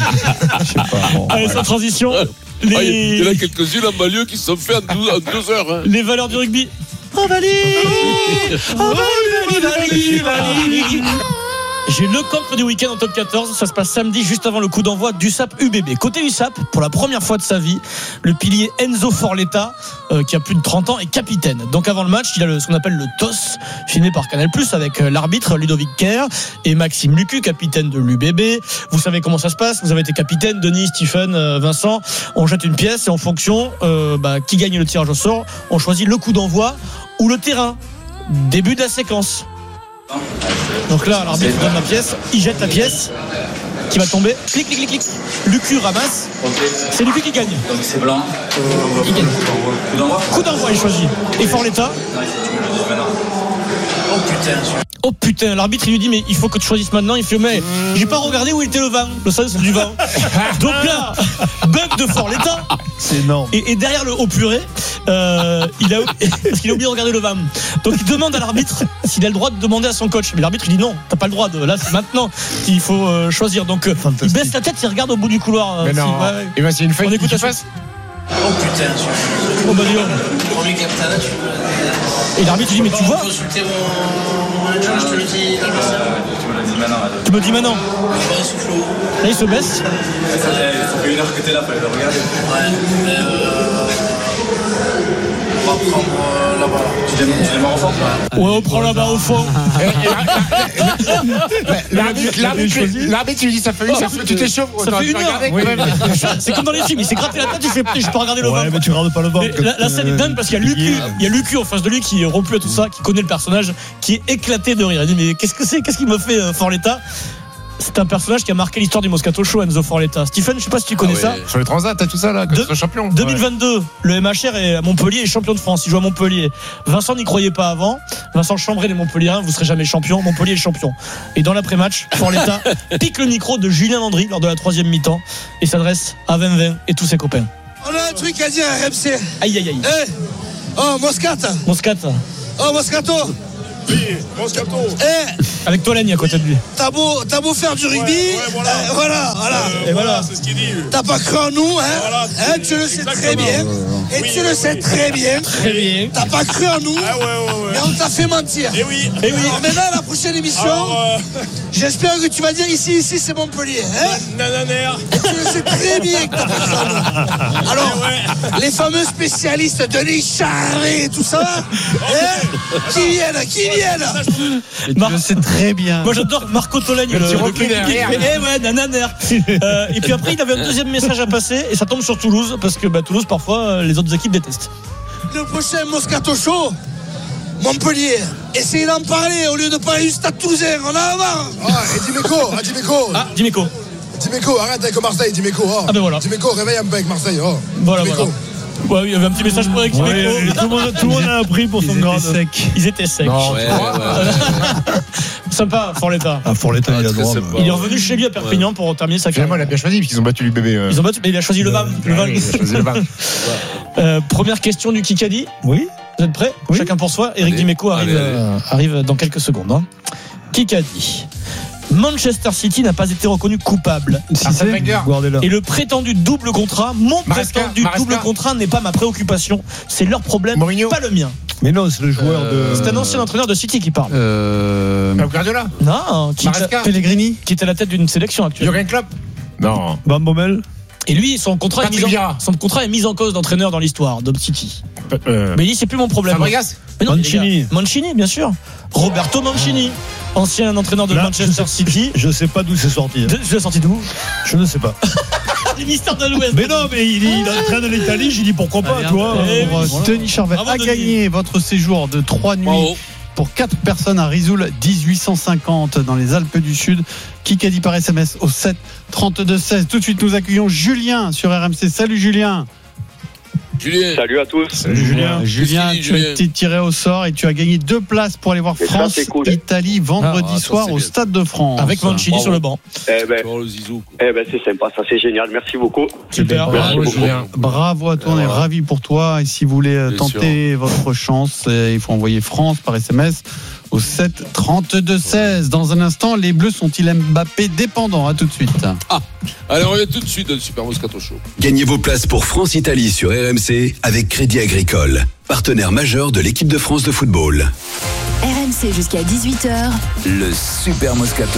Je sais pas. Bon, allez, sans transition. Les... Ah, il y en a quelques-unes en banlieue qui se sont fait en deux, en deux heures. Hein. Les valeurs du rugby. Envali, envali, envali, envali. J'ai le cancre du week-end en top quatorze. Ça se passe samedi, juste avant le coup d'envoi du S A P U B B. Côté U S A P, pour la première fois de sa vie, le pilier Enzo Forletta, euh, qui a plus de trente ans, est capitaine. Donc avant le match, il a le, ce qu'on appelle le T O S, filmé par Canal plus, avec euh, l'arbitre Ludovic Kerr et Maxime Lucu, capitaine de l'U B B. Vous savez comment ça se passe. Vous avez été capitaine, Denis, Stephen, euh, Vincent. On jette une pièce et en fonction, euh, bah, qui gagne le tirage au sort, on choisit le coup d'envoi ou le terrain. Début de la séquence. Donc là, l'arbitre donne la pièce, il jette la pièce qui va tomber. Clic, clic, clic, clic. Lucu ramasse. C'est Lucu qui gagne. Donc c'est blanc. Il gagne. Coup d'envoi. Coup d'envoi, il choisit. Et Forletta. Oh putain. Oh putain, l'arbitre il lui dit mais il faut que tu choisisses maintenant. Il fait mais j'ai pas regardé où était le vent, le sens du vent. Donc là, bug de Forletta. C'est énorme. Et, et derrière le haut purée, euh, il a parce qu'il a oublié de regarder le vent. Donc il demande à l'arbitre s'il a le droit de demander à son coach. Mais l'arbitre il dit non, t'as pas le droit de. Là c'est maintenant qu'il faut euh, choisir. Donc euh, il baisse la tête, il regarde au bout du couloir. Mais euh, non. Si, ouais, ouais. Et ben c'est une fête qui passe. Oh putain, oh bah dis donc. Premier captain, tu veux. Et l'arbitre il dit mais tu vois. Consulter mon manager, je te le dis. Tu me le dis maintenant. Tu me le dis maintenant. Là il se baisse. Ça fait une heure que t'es là, fallait le regarder. Ouais, mais euh. On va prendre euh, là-bas. Tu démarres au fond quoi. Ouais, on prend là-bas au fond. L'arbitre lui dit ça fait une heure, tu t'échauffes. Ça fait une heure. C'est comme dans les films, il s'est gratté la tête, il fait je peux regarder le vent. Ouais, mais tu regardes pas le vent. La, la scène est dingue parce qu'il y a Lucu, il y a Lucu en face de lui qui est rompu à tout ça, qui connaît le personnage, qui est éclaté de rire. Il dit mais qu'est-ce que c'est, qu'est-ce qu'il me fait euh, Forletta? C'est un personnage qui a marqué l'histoire du Moscato Show, Enzo Forletta. Stephen, je sais pas si tu connais ah ouais. ça. Sur les transats, t'as tout ça là, comme champion. deux mille vingt-deux, ouais. Le M H R est à Montpellier est champion de France. Il joue à Montpellier. Vincent n'y croyait pas avant. Vincent Chambray, les Montpelliérains, vous serez jamais champion. Montpellier est champion. Et dans l'après-match, Forletta pique le micro de Julien Landry lors de la troisième mi-temps et s'adresse à vingt vingt et tous ses copains. On a un truc à dire à R M C. Aïe aïe aïe. Hey oh Moscato. Moscato. Oh Moscato. Oui, Moscato. Eh Avec Tolène à côté de lui. T'as beau, t'as beau faire du rugby, ouais, ouais, voilà. Euh, voilà, voilà. Euh, et voilà, c'est ce qu'il dit. T'as pas cru en nous, hein, voilà, hein tu le sais exactement. très bien. Et oui. tu le sais très bien. Très bien. T'as pas cru en nous. Ah ouais, ouais, ouais. Mais on t'a fait mentir. Et oui. Et oui. Alors maintenant, la prochaine émission, Alors, euh... j'espère que tu vas dire ici, ici, c'est Montpellier. Hein Nananer. Et tu le sais très bien que t'as pas cru en nous. Alors, ouais. Les fameux spécialistes de Charret et tout ça, hein, qui viennent, qui viennent. Et tu Mar- le sais très bien. Moi j'adore Marco Tolène, le, le, le qui fait eh ouais nananer. euh, et puis après il avait un deuxième message à passer et ça tombe sur Toulouse parce que bah, Toulouse parfois les autres équipes détestent. Le prochain Moscato Show, Montpellier. Essayez d'en parler au lieu de parler du Stade Toulousain. On a avant. Ah et Dimeco, ah Dimeco. Ah Dimeco. Dimeco, arrête avec Marseille, Dimeco. Oh. Ah ben voilà. Dimeco, réveille un peu avec Marseille. Oh. Voilà Dimeco. Voilà. Ouais, il y avait un petit message pour Eric Dimeco. Ouais, tout le monde, tout le monde a appris pour son grade. Ils étaient secs. Non, ouais, ouais, ouais. Sympa, Forletta. Ah, Forletta, ah, il a droit. Il est revenu chez lui à Perpignan ouais. pour terminer sa carrière. Finalement, il a bien choisi, puisqu'ils ont battu le bébé. Euh... Ils ont battu, mais il a choisi le V A M. Le V A M. Il a choisi le V A M. euh, première question du Kikadi. Oui. Vous êtes prêts oui. Chacun pour soi. Eric Dimeco arrive, allez, allez. Euh, arrive dans quelques secondes. Hein. Kikadi. Manchester City n'a pas été reconnu coupable. Si c'est et le prétendu double contrat, mon Maresca, prétendu Maresca. double contrat n'est pas ma préoccupation. C'est leur problème, Mourinho. Pas le mien. Mais non, c'est le joueur euh, de. C'est un ancien entraîneur de City qui parle. Euh. Guardiola. Non, qui Maresca. Pellegrini, qui est à la tête d'une sélection actuelle. Jürgen Klopp. Non. Van Bommel. Et lui, son contrat, est mis, en, son contrat est mis en cause d'entraîneur dans l'histoire d'Homme City. Euh, mais il dit c'est plus mon problème. Fabregas. Mancini. Mancini, bien sûr. Roberto Mancini, ancien entraîneur de Là, Manchester City. Je sais pas d'où c'est sorti. De, c'est sorti d'où? Je ne sais pas. Les mystères de l'Ouest. Mais non, mais il, il entraîne l'Italie, j'ai dit pourquoi pas, Allez, toi. Eh, voilà. Denis Charvet a gagné votre séjour de trois nuits. Bravo. Pour quatre personnes à Risoul, dix-huit cent cinquante dans les Alpes du Sud. Qui a dit par S M S au sept trente-deux seize. Tout de suite, nous accueillons Julien sur R M C. Salut Julien. Julien. Salut à tous. Salut Julien. Julien, tu Julien. as été tiré au sort et tu as gagné deux places pour aller voir Et France, ça, cool. Italie vendredi ah, soir au Stade de France. Avec Mancini sur le banc. Eh ben, eh ben c'est sympa, ça c'est génial. Merci beaucoup. Super. Merci Bravo, beaucoup. Bravo à toi, on est ravis pour toi. Et si vous voulez Bien tenter sûr. votre chance, il faut envoyer France par S M S au sept trente-deux seize. Dans un instant, les Bleus sont-ils Mbappé dépendants? À tout de suite. Ah, allez, on revient tout de suite dans le Super Moscato Show. Gagnez vos places pour France-Italie sur R M C avec Crédit Agricole, partenaire majeur de l'équipe de France de football. R M C jusqu'à dix-huit heures. Le Super Moscato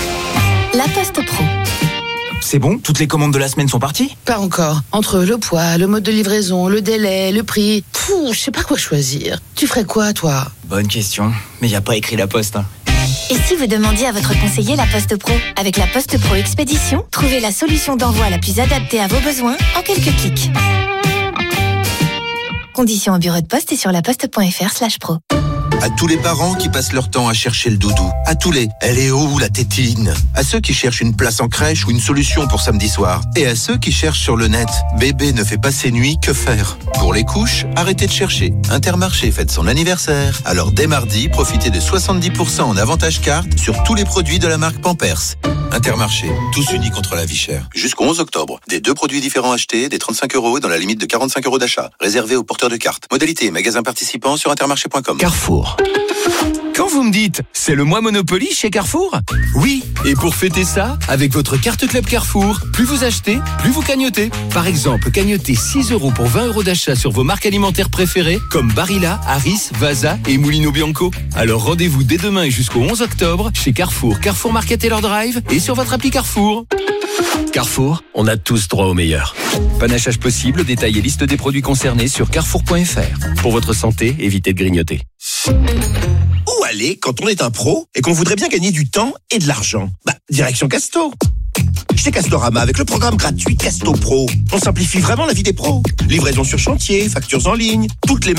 Show. La Poste Pro. C'est bon? Toutes les commandes de la semaine sont parties? Pas encore. Entre le poids, le mode de livraison, le délai, le prix... Pouh, je sais pas quoi choisir. Tu ferais quoi, toi? Bonne question. Mais y a pas écrit la Poste. Hein. Et si vous demandiez à votre conseiller la Poste Pro? Avec la Poste Pro Expédition, trouvez la solution d'envoi la plus adaptée à vos besoins en quelques clics. Conditions au bureau de poste et sur laposte point f r slash pro. À tous les parents qui passent leur temps à chercher le doudou. À tous les « elle est où la tétine ?» À ceux qui cherchent une place en crèche ou une solution pour samedi soir. Et à ceux qui cherchent sur le net « bébé ne fait pas ses nuits, que faire ?» Pour les couches, arrêtez de chercher. Intermarché fête son anniversaire. Alors dès mardi, profitez de soixante-dix pour cent en avantage carte sur tous les produits de la marque Pampers. Intermarché, tous unis contre la vie chère. Jusqu'au onze octobre. Des deux produits différents achetés, des trente-cinq euros dans la limite de quarante-cinq euros d'achat. Réservé aux porteurs de cartes. Modalité et magasins participants sur intermarché point com. Carrefour. Quand vous me dites « c'est le mois Monopoly chez Carrefour », oui, et pour fêter ça, avec votre carte Club Carrefour, plus vous achetez, plus vous cagnotez. Par exemple, cagnotez six euros pour vingt euros d'achat sur vos marques alimentaires préférées, comme Barilla, Harris, Vasa et Mulino Bianco. Alors rendez-vous dès demain et jusqu'au onze octobre chez Carrefour, Carrefour Market et leur Drive et sur votre appli Carrefour. Carrefour, on a tous droit au meilleur. Panachage possible, détail et liste des produits concernés sur carrefour point f r. Pour votre santé, évitez de grignoter. Où aller quand on est un pro et qu'on voudrait bien gagner du temps et de l'argent? Bah, direction Casto. Chez Castorama, avec le programme gratuit Casto Pro, on simplifie vraiment la vie des pros. Livraison sur chantier, factures en ligne, toutes les